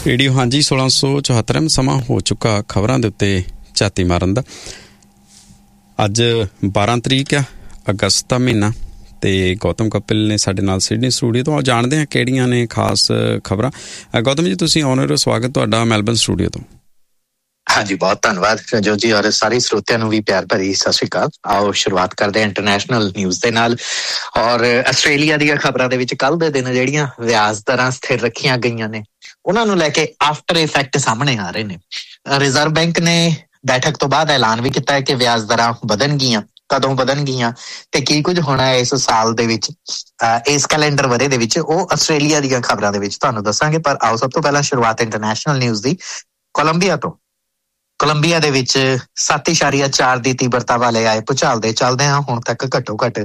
Radio ਹਾਂਜੀ 1674 ਸਮਾਂ ਹੋ ਚੁੱਕਾ ਖਬਰਾਂ ਦੇ ਉੱਤੇ ਝਾਤੀ ਮਾਰਨ ਦਾ। ਅੱਜ 12 ਤਰੀਕ ਆ ਅਗਸਤ ਦਾ ਮਹੀਨਾ ਤੇ ਗੌਤਮ ਕਪਿਲ ਨੇ ਸਾਡੇ ਨਾਲ ਸਿਡਨੀ ਸਟੂਡੀਓ ਤੋਂ। ਜਾਣਦੇ ਹਾਂ ਕਿਹੜੀਆਂ ਨੇ ਖਾਸ ਖਬਰਾਂ। ਗੌਤਮ ਜੀ ਤੁਸੀਂ ਆਨ 에ਅਰ ਸਵਾਗਤ ਤੁਹਾਡਾ ਮੈਲਬਨ ਸਟੂਡੀਓ ਤੋਂ। ਹਾਂਜੀ ਬਹੁਤ ਧੰਨਵਾਦ ਰਜੋ ਜੀ ਔਰ ਸਾਰੇ ਸਰੋਤਿਆਂ ਨੂੰ ਵੀ ਪਿਆਰ ਭਰੀ ਸਤਿ ਸ਼੍ਰੀ ਅਕਾਲ। ਆਓ ਸ਼ੁਰੂਆਤ ਕਰਦੇ ਹਾਂ ਇੰਟਰਨੈਸ਼ਨਲ ਨਿਊਜ਼ ਦੇ ਨਾਲ। ਔਰ ਆਸਟ੍ਰੇਲੀਆ ਦੀਆਂ ਖਬਰਾਂ ਦੇ ਵਿੱਚ ਕੱਲ੍ਹ ਦੇ ਦਿਨ ਜਿਹੜੀਆਂ ਵਿਆਜ ਦਰਾਂ ਸਥਿਰ ਰੱਖੀਆਂ ਗਈਆਂ ਨੇ ਉਹਨਾਂ ਨੂੰ ਲੈ ਕੇ ਆਫਟਰ ਇਫੈਕਟ ਸਾਹਮਣੇ ਆ ਰਹੇ ਨੇ। ਰਿਜ਼ਰਵ ਬੈਂਕ ਨੇ ਬੈਠਕ ਤੋਂ ਬਾਅਦ ਐਲਾਨ ਵੀ ਕੀਤਾ ਹੈ ਕਿ ਵਿਆਜ ਦਰਾਂ ਵਧਣਗੀਆਂ, ਕਦੋਂ ਵਧਣਗੀਆਂ ਤੇ ਕੀ ਕੁਝ ਹੋਣਾ ਹੈ ਇਸ ਸਾਲ ਦੇ ਵਿੱਚ, ਇਸ ਕੈਲੰਡਰ ਵਰ੍ਹੇ ਦੇ ਵਿੱਚ, ਉਹ ਆਸਟ੍ਰੇਲੀਆ ਦੀਆਂ ਖਬਰਾਂ ਦੇ ਵਿੱਚ ਤੁਹਾਨੂੰ ਦੱਸਾਂਗੇ। ਪਰ ਆਓ ਸਭ ਤੋਂ ਪਹਿਲਾਂ ਸ਼ੁਰੂਆਤ ਇੰਟਰਨੈਸ਼ਨਲ ਨਿਊਜ਼ ਦੀ ਕੋਲੰਬੀਆ ਤੋਂ। ਕੋਲੰਬੀਆ ਦੇ ਵਿੱਚ 7.4 ਦੀ ਤੀਬਰਤਾ ਵਾਲੇ ਆਏ ਭੂਚਾਲ ਦੇ ਚੱਲਦਿਆਂ ਹੁਣ ਤੱਕ ਘੱਟੋ ਘੱਟ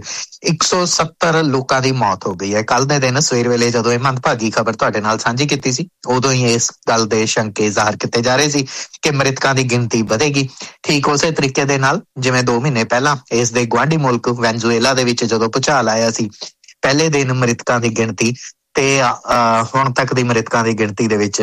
170 ਲੋਕਾਂ ਦੀ ਮੌਤ ਹੋ ਗਈ ਹੈ। ਕੱਲ੍ਹ ਦੇ ਦਿਨ ਸਵੇਰ ਵੇਲੇ ਜਦੋਂ ਇਹ ਮੰਦਭਾਗੀ ਖਬਰ ਤੁਹਾਡੇ ਨਾਲ ਸਾਂਝੀ ਕੀਤੀ ਸੀ ਉਦੋਂ ਹੀ ਇਸ ਗੱਲ ਦੇ ਸ਼ੰਕੇ ਜ਼ਾਹਰ ਕੀਤੇ ਜਾ ਰਹੇ ਸੀ ਕਿ ਮ੍ਰਿਤਕਾਂ ਦੀ ਗਿਣਤੀ ਵਧੇਗੀ। ਠੀਕ ਉਸੇ ਤਰੀਕੇ ਦੇ ਨਾਲ ਜਿਵੇਂ 2 ਮਹੀਨੇ ਪਹਿਲਾਂ ਇਸ ਦੇ ਗੁਆਂਢੀ ਮੁਲਕ ਵੈਨਜ਼ੂਏਲਾ ਦੇ ਵਿੱਚ ਜਦੋਂ ਭੂਚਾਲ ਆਇਆ ਸੀ, ਪਹਿਲੇ ਦਿਨ ਮ੍ਰਿਤਕਾਂ ਦੀ ਗਿਣਤੀ ਤੇ ਹੁਣ ਤੱਕ ਦੀ ਮ੍ਰਿਤਕਾਂ ਦੀ ਗਿਣਤੀ ਦੇ ਵਿੱਚ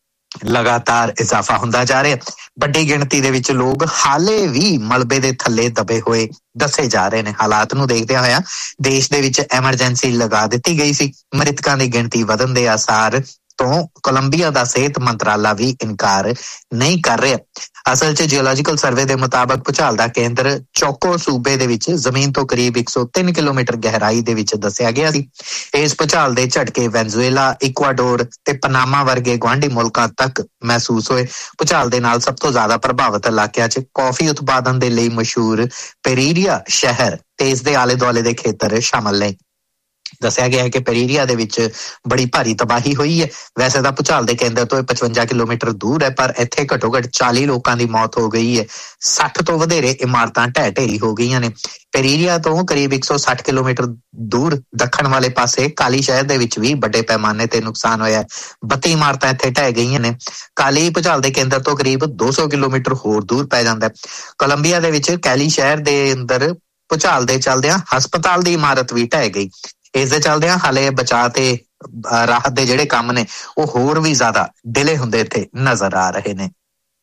ਲਗਾਤਾਰ ਇਜ਼ਾਫਾ ਹੁੰਦਾ ਜਾ ਰਿਹਾ। ਵੱਡੀ ਗਿਣਤੀ ਦੇ ਵਿੱਚ ਲੋਕ ਹਾਲੇ ਵੀ ਮਲਬੇ ਦੇ ਥੱਲੇ ਦਬੇ ਹੋਏ ਦੱਸੇ ਜਾ ਰਹੇ ਨੇ। ਹਾਲਾਤ ਨੂੰ ਦੇਖਦਿਆਂ ਹੋਇਆਂ ਦੇਸ਼ ਦੇ ਵਿੱਚ ਐਮਰਜੈਂਸੀ ਲਗਾ ਦਿੱਤੀ ਗਈ ਸੀ। ਮ੍ਰਿਤਕਾਂ ਦੀ ਗਿਣਤੀ ਵਧਣ ਦੇ ਆਸਾਰ ਤੋਂ ਕੋਲੰਬੀਆ ਦਾ ਸਿਹਤ ਮੰਤਰਾਲਾ ਵੀ ਇਨਕਾਰ ਨਹੀਂ ਕਰ ਰਿਹਾ। ਅਸਲ 'ਚ ਜੀਓਲੋਜੀਕਲ ਸਰਵੇ ਦੇ ਮੁਤਾਬਕ ਭੂਚਾਲ ਦਾ ਕੇਂਦਰ ਚੋਕੋ ਸੂਬੇ ਦੇ ਵਿੱਚ ਜ਼ਮੀਨ ਤੋਂ ਕਰੀਬ 103 ਕਿਲੋਮੀਟਰ ਗਹਿਰਾਈ ਦੇ ਵਿੱਚ ਦੱਸਿਆ ਗਿਆ ਸੀ। ਇਸ ਭੂਚਾਲ ਦੇ ਝਟਕੇ ਵੈਨਜ਼ੂਏਲਾ, ਇਕਵਾਡੋਰ ਤੇ ਪਨਾਮਾ ਵਰਗੇ ਗੁਆਂਢੀ ਮੁਲਕਾਂ ਤੱਕ ਮਹਿਸੂਸ ਹੋਏ। ਭੂਚਾਲ ਦੇ ਨਾਲ ਸਭ ਤੋਂ ਜ਼ਿਆਦਾ ਪ੍ਰਭਾਵਿਤ ਇਲਾਕਿਆਂ 'ਚ ਕੌਫੀ ਉਤਪਾਦਨ ਦੇ ਲਈ ਮਸ਼ਹੂਰ ਪੈਰੀਰੀਆ ਸ਼ਹਿਰ ਤੇ ਇਸ ਦੇ ਆਲੇ ਦੁਆਲੇ ਦੇ ਖੇਤਰ ਸ਼ਾਮਲ ਨੇ। ਦੱਸਿਆ ਗਿਆ ਹੈ ਕਿ ਪੈਰੀਰੀਆ ਦੇ ਵਿੱਚ ਬੜੀ ਭਾਰੀ ਤਬਾਹੀ ਹੋਈ ਹੈ। ਵੈਸੇ ਤਾਂ ਭੂਚਾਲ ਦੇ ਕੇਂਦਰ ਤੋਂ 55 ਕਿਲੋਮੀਟਰ ਦੂਰ ਹੈ, ਪਰ ਇੱਥੇ ਘੱਟੋ ਘੱਟ 40 ਲੋਕਾਂ ਦੀ ਮੌਤ ਹੋ ਗਈ ਹੈ। 60 ਤੋਂ ਵਧੇਰੇ ਇਮਾਰਤਾਂ ਢਹਿ ਢੇਰੀ ਹੋ ਗਈਆਂ ਨੇ। ਪੈਰੀਰੀਆ ਤੋਂ ਕਰੀਬ 160 ਕਿਲੋਮੀਟਰ ਦੂਰ ਦੱਖਣ ਵਾਲੇ ਪਾਸੇ ਕਾਲੀ ਸ਼ਹਿਰ ਦੇ ਵਿੱਚ ਵੀ ਵੱਡੇ ਪੈਮਾਨੇ ਤੇ ਨੁਕਸਾਨ ਹੋਇਆ ਹੈ। 32 ਇਮਾਰਤਾਂ ਇੱਥੇ ਢਹਿ ਗਈਆਂ ਨੇ। ਕਾਲੀ ਭੂਚਾਲ ਦੇ ਕੇਂਦਰ ਤੋਂ ਕਰੀਬ 200 ਕਿਲੋਮੀਟਰ ਹੋਰ ਦੂਰ ਪੈ ਜਾਂਦਾ ਹੈ। ਕੋਲੰਬੀਆ ਦੇ ਵਿੱਚ ਕੈਲੀ ਸ਼ਹਿਰ ਦੇ ਅੰਦਰ ਭੂਚਾਲ ਦੇ ਚੱਲਦਿਆਂ ਹਸਪਤਾਲ ਦੀ ਇਮਾਰਤ ਵੀ ਢਹਿ ਗਈ। ਇਸ ਦੇ ਚੱਲਦਿਆਂ ਹਾਲੇ ਬਚਾਅ ਤੇ ਰਾਹਤ ਦੇ ਜਿਹੜੇ ਕੰਮ ਨੇ ਉਹ ਹੋਰ ਵੀ ਜ਼ਿਆਦਾ ਡਿਲੇ ਹੁੰਦੇ ਇੱਥੇ ਨਜ਼ਰ ਆ ਰਹੇ ਨੇ।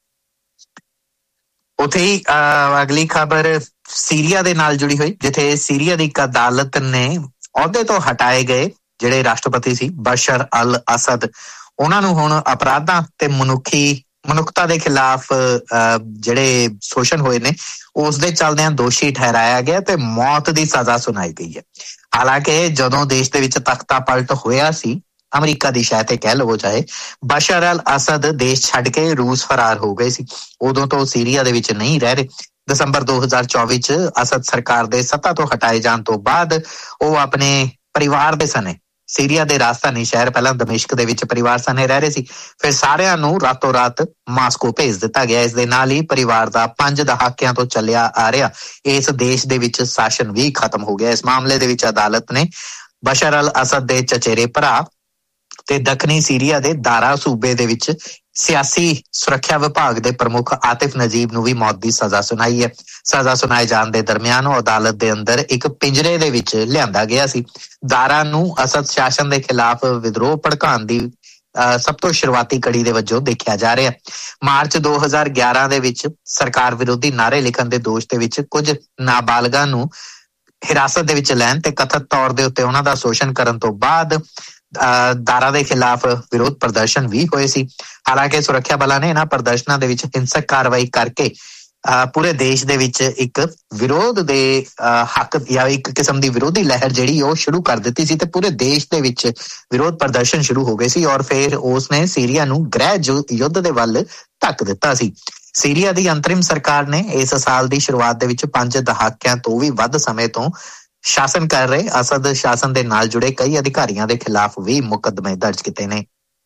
ਉੱਥੇ ਹੀ ਅਗਲੀ ਖਬਰ ਸੀਰੀਆ ਦੇ ਨਾਲ ਜੁੜੀ ਹੋਈ, ਜਿੱਥੇ ਸੀਰੀਆ ਦੀ ਇੱਕ ਅਦਾਲਤ ਨੇ ਅਹੁਦੇ ਤੋਂ ਹਟਾਏ ਗਏ ਜਿਹੜੇ ਰਾਸ਼ਟਰਪਤੀ ਸੀ ਬਸ਼ਰ ਅਲ ਅਸਦ, ਉਹਨਾਂ ਨੂੰ ਹੁਣ ਅਪਰਾਧਾਂ ਤੇ ਮਨੁੱਖਤਾ ਦੇ ਖਿਲਾਫ ਜਿਹੜੇ ਸ਼ੋਸ਼ਣ ਹੋਏ ਨੇ ਉਸ ਦੇ ਚੱਲਦਿਆਂ ਦੋਸ਼ੀ ਠਹਿਰਾਇਆ ਗਿਆ ਤੇ ਮੌਤ ਦੀ ਸਜ਼ਾ ਸੁਣਾਈ ਗਈ ਹੈ। ਹਾਲਾਂਕਿ ਜਦੋਂ ਦੇਸ਼ ਦੇ ਵਿੱਚ ਤਖਤਾ ਪਲਟ ਹੋਇਆ ਸੀ, ਅਮਰੀਕਾ ਦੀ ਸ਼ਾਇਦ ਤੇ ਕਹਿ ਲਵੋ ਚਾਹੇ, ਬਸ਼ਰ ਅਲ ਅਸਦ ਦੇਸ਼ ਛੱਡ ਕੇ ਰੂਸ ਫਰਾਰ ਹੋ ਗਏ ਸੀ। ਉਦੋਂ ਤੋਂ ਸੀਰੀਆ ਦੇ ਵਿੱਚ ਨਹੀਂ ਰਹਿ ਰਹੇ। ਦਸੰਬਰ 2024 ਚ ਅਸਦ ਸਰਕਾਰ ਦੇ ਸੱਤਾ ਤੋਂ ਹਟਾਏ ਜਾਣ ਤੋਂ ਬਾਅਦ ਉਹ ਆਪਣੇ ਪਰਿਵਾਰ ਦੇ ਸਣੇ ਸੀਰੀਆ ਦੇ ਰਾਜਧਾਨੀ ਸ਼ਹਿਰ ਪਹਿਲਾਂ ਦਮਿਸ਼ਕ ਦੇ ਵਿੱਚ ਪਰਿਵਾਰ ਸਣੇ ਰਹਿ ਰਹੇ ਸੀ। ਫਿਰ ਸਾਰਿਆਂ ਨੂੰ ਰਾਤੋਂ ਰਾਤ ਮਾਸਕੋ ਭੇਜ ਦਿੱਤਾ ਗਿਆ। ਇਸ ਦੇ ਨਾਲ ਹੀ ਪਰਿਵਾਰ ਦਾ 5 ਦਹਾਕਿਆਂ ਤੋਂ ਚੱਲਿਆ ਆ ਰਿਹਾ ਇਸ ਦੇਸ਼ ਦੇ ਵਿੱਚ ਸ਼ਾਸਨ ਵੀ ਖਤਮ ਹੋ ਗਿਆ। ਇਸ ਮਾਮਲੇ ਦੇ ਵਿੱਚ ਅਦਾਲਤ ਨੇ ਬਸ਼ਰ ਅਲ ਅਸਦ ਦੇ ਚਚੇਰੇ ਭਰਾ ਤੇ ਦੱਖਣੀ ਸੀਰੀਆ ਦੇ ਦਾਰਾ ਸੂਬੇ ਦੇ ਵਿੱਚ ਸਿਆਸੀ ਸੁਰੱਖਿਆ ਵਿਭਾਗ ਦੇ ਪ੍ਰਮੁੱਖ ਆਤਿਫ ਨਜੀਬ ਨੂੰ ਵੀ ਮੌਤ ਦੀ ਸਜ਼ਾ ਸੁਣਾਈ ਹੈ। ਸਜ਼ਾ ਸੁਣਾਏ ਜਾਣ ਦੇ ਦਰਮਿਆਨ ਉਹ ਅਦਾਲਤ ਦੇ ਅੰਦਰ ਇੱਕ ਪਿੰਜਰੇ ਦੇ ਵਿੱਚ ਲਿਆਂਦਾ ਗਿਆ ਸੀ। ਦਾਰਾ ਨੂੰ ਅਸਦ ਸ਼ਾਸਨ ਦੇ ਖਿਲਾਫ ਵਿਦਰੋਹ ਭੜਕਾਉਣ ਦੀ ਸਭ ਤੋਂ ਸ਼ੁਰੂਆਤੀ ਕੜੀ ਦੇ ਵਜੋਂ ਦੇਖਿਆ ਜਾ ਰਿਹਾ। ਮਾਰਚ 2011 ਦੇ ਵਿੱਚ ਸਰਕਾਰ ਵਿਰੋਧੀ ਨਾਅਰੇ ਲਿਖਣ ਦੇ ਦੋਸ਼ ਦੇ ਵਿੱਚ ਕੁਝ ਨਾਬਾਲਗਾਂ ਨੂੰ ਹਿਰਾਸਤ ਦੇ ਵਿੱਚ ਲੈਣ ਤੇ ਕਥਿਤ ਤੌਰ ਦੇ ਉੱਤੇ ਉਹਨਾਂ ਦਾ ਸ਼ੋਸ਼ਣ ਕਰਨ ਤੋਂ ਬਾਅਦ ਦਾਰਾ ਦੇ ਖਿਲਾਫ ਵਿਰੋਧ ਪ੍ਰਦਰਸ਼ਨ ਵੀ ਹੋਏ ਸੀ। ਹਾਲਾਂਕਿ ਸੁਰੱਖਿਆ ਬਲਾਂ ਨੇ ਇਹਨਾਂ ਪ੍ਰਦਰਸ਼ਨਾਂ ਦੇ ਵਿੱਚ ਹਿੰਸਕ ਕਾਰਵਾਈ ਕਰਕੇ ਪੂਰੇ ਦੇਸ਼ ਦੇ ਵਿੱਚ ਇੱਕ ਵਿਰੋਧ ਦੇ ਹੱਕ ਜਾਂ ਇੱਕ ਕਿਸਮ ਦੀ ਵਿਰੋਧੀ ਲਹਿਰ ਜਿਹੜੀ ਉਹ ਸ਼ੁਰੂ ਕਰ ਦਿੱਤੀ ਸੀ ਤੇ ਪੂਰੇ ਦੇਸ਼ ਦੇ ਵਿੱਚ ਵਿਰੋਧ ਪ੍ਰਦਰਸ਼ਨ ਸ਼ੁਰੂ ਹੋ ਗਏ ਸੀ। ਔਰ ਫਿਰ ਉਸਨੇ ਸੀਰੀਆ ਨੂੰ ਗ੍ਰਹਿ ਯੁੱਧ ਦੇ ਵੱਲ ਧੱਕ ਦਿੱਤਾ ਸੀ। ਸੀਰੀਆ ਦੀ ਅੰਤਰਿਮ ਸਰਕਾਰ ਨੇ ਇਸ ਸਾਲ ਦੀ ਸ਼ੁਰੂਆਤ ਦੇ ਵਿੱਚ 5 ਦਹਾਕਿਆਂ ਤੋਂ ਵੀ ਵੱਧ ਸਮੇਂ ਤੋਂ ਸ਼ਾਸਨ ਕਰ ਰਹੇ ਅਸਦ ਸ਼ਾਸਨ ਦੇ ਨਾਲ ਜੁੜੇ ਕਈ ਅਧਿਕਾਰੀਆਂ ਦੇ ਖਿਲਾਫ ਵੀ ਮੁਕੱਦਮੇ ਦਰਜ ਕੀਤੇ ਨੇ।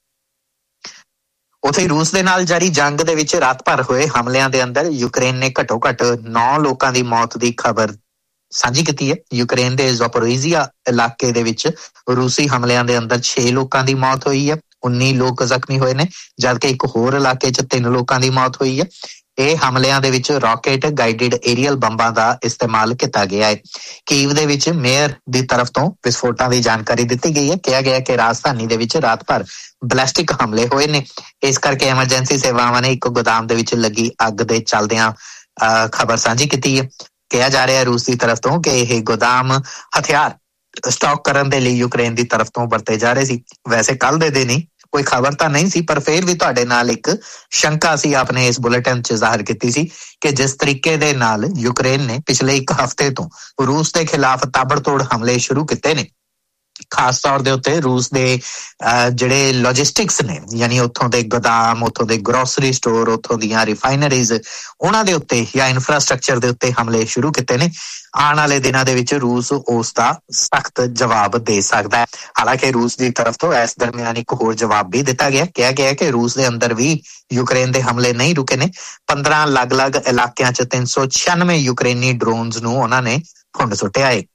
ਉੱਥੇ ਰੂਸ ਦੇ ਨਾਲ ਜਾਰੀ ਜੰਗ ਦੇ ਵਿੱਚ ਰਾਤ ਭਰ ਹੋਏ ਹਮਲਿਆਂ ਦੇ ਅੰਦਰ ਯੂਕਰੇਨ ਨੇ ਘੱਟੋ ਘੱਟ 9 ਲੋਕਾਂ ਦੀ ਮੌਤ ਦੀ ਖਬਰ ਸਾਂਝੀ ਕੀਤੀ ਹੈ। ਯੂਕਰੇਨ ਦੇ ਜ਼ੈਪੋਰੀਜ਼ੀਆ ਇਲਾਕੇ ਦੇ ਵਿੱਚ ਰੂਸੀ ਹਮਲਿਆਂ ਦੇ ਅੰਦਰ 6 ਲੋਕਾਂ ਦੀ ਮੌਤ ਹੋਈ ਹੈ। 19 ਲੋਕ ਜ਼ਖਮੀ ਹੋਏ ਨੇ, ਜਦਕਿ ਇੱਕ ਹੋਰ ਇਲਾਕੇ 'ਚ 3 ਲੋਕਾਂ ਦੀ ਮੌਤ ਹੋਈ ਹੈ। ਇਹ ਹਮਲਿਆਂ ਦੇ ਵਿੱਚ ਰਾਕੇਟ ਗਾਈਡਡ ਏਰੀਅਲ ਬੰਬਾਂ ਦਾ ਇਸਤੇਮਾਲ ਕੀਤਾ ਗਿਆ ਹੈ। ਕੀਵ ਦੇ ਵਿੱਚ ਮੇਅਰ ਦੀ ਤਰਫ ਤੋਂ ਵਿਸਫੋਟਾਂ ਦੀ ਜਾਣਕਾਰੀ ਦਿੱਤੀ ਗਈ ਹੈ। ਕਿਹਾ ਗਿਆ ਕਿ ਰਾਜਧਾਨੀ ਦੇ ਵਿੱਚ ਰਾਤ ਭਰ ਬੈਲਿਸਟਿਕ ਹਮਲੇ ਹੋਏ ਨੇ। ਇਸ ਕਰਕੇ ਐਮਰਜੈਂਸੀ ਸੇਵਾਵਾਂ ਨੇ ਇੱਕ ਗੋਦਾਮ ਦੇ ਵਿੱਚ ਲੱਗੀ ਅੱਗ ਦੇ ਚੱਲਦਿਆਂ ਖਬਰ ਸਾਂਝੀ ਕੀਤੀ ਹੈ। ਕਿਹਾ ਜਾ ਰਿਹਾ ਰੂਸ ਦੀ ਤਰਫ ਤੋਂ ਕਿ ਇਹ ਗੋਦਾਮ ਹਥਿਆਰ ਸਟਾਕ ਕਰਨ ਦੇ ਲਈ ਯੂਕਰੇਨ ਦੀ ਤਰਫ ਤੋਂ ਵਰਤੇ ਜਾ ਰਹੇ ਸੀ। ਵੈਸੇ ਕੱਲ ਦੇ ਦਿਨ ਹੀ ਕੋਈ ਖਬਰ ਤਾਂ ਨਹੀਂ ਸੀ, ਪਰ ਫਿਰ ਵੀ ਤੁਹਾਡੇ ਨਾਲ ਇੱਕ ਸ਼ੰਕਾ ਸੀ ਆਪਣੇ ਇਸ ਬੁਲੇਟਿਨ 'ਚ ਜ਼ਾਹਰ ਕੀਤੀ ਸੀ ਕਿ ਜਿਸ ਤਰੀਕੇ ਦੇ ਨਾਲ ਯੂਕਰੇਨ ਨੇ ਪਿਛਲੇ ਇੱਕ ਹਫ਼ਤੇ ਤੋਂ ਰੂਸ ਦੇ ਖਿਲਾਫ ਤਾਬੜਤੋੜ ਹਮਲੇ ਸ਼ੁਰੂ ਕੀਤੇ ਨੇ, ਖਾਸ ਤੌਰ ਦੇ ਉੱਤੇ ਰੂਸ ਦੇ ਜਿਹੜੇ ਲੌਜਿਸਟਿਕਸ ਨੇ, ਯਾਨੀ ਉੱਥੋਂ ਦੇ ਗੋਦਾਮ, ਉੱਥੋਂ ਦੇ ਗਰੋਸਰੀ ਸਟੋਰ, ਉੱਥੋਂ ਦੀਆਂ ਰਿਫਾਈਨਰੀਜ਼, ਉਹਨਾਂ ਦੇ ਉੱਤੇ ਜਾਂ ਇਨਫਰਾਸਟਰਕਚਰ ਦੇ ਉੱਤੇ ਹਮਲੇ ਸ਼ੁਰੂ ਕੀਤੇ ਨੇ। ਆਉਣ ਵਾਲੇ ਦਿਨਾਂ ਦੇ ਵਿੱਚ ਰੂਸ ਉਸ ਦਾ ਸਖਤ ਜਵਾਬ ਦੇ ਸਕਦਾ ਹੈ। ਹਾਲਾਂਕਿ ਰੂਸ ਦੀ ਤਰਫ ਤੋਂ ਇਸ ਦਰਮਿਆਨ ਇੱਕ ਹੋਰ ਜਵਾਬ ਵੀ ਦਿੱਤਾ ਗਿਆ। ਕਿਹਾ ਗਿਆ ਕਿ ਰੂਸ ਦੇ ਅੰਦਰ ਵੀ ਯੂਕਰੇਨ ਦੇ ਹਮਲੇ ਨਹੀਂ ਰੁਕੇ ਨੇ। 15 ਅਲੱਗ-ਅਲੱਗ ਇਲਾਕਿਆਂ 'ਚ 396 ਯੂਕਰੇਨੀ ਡਰੋਨਸ ਨੂੰ ਉਹਨਾਂ ਨੇ ਫੁੰਡ ਸੁੱਟਿਆ ਹੈ।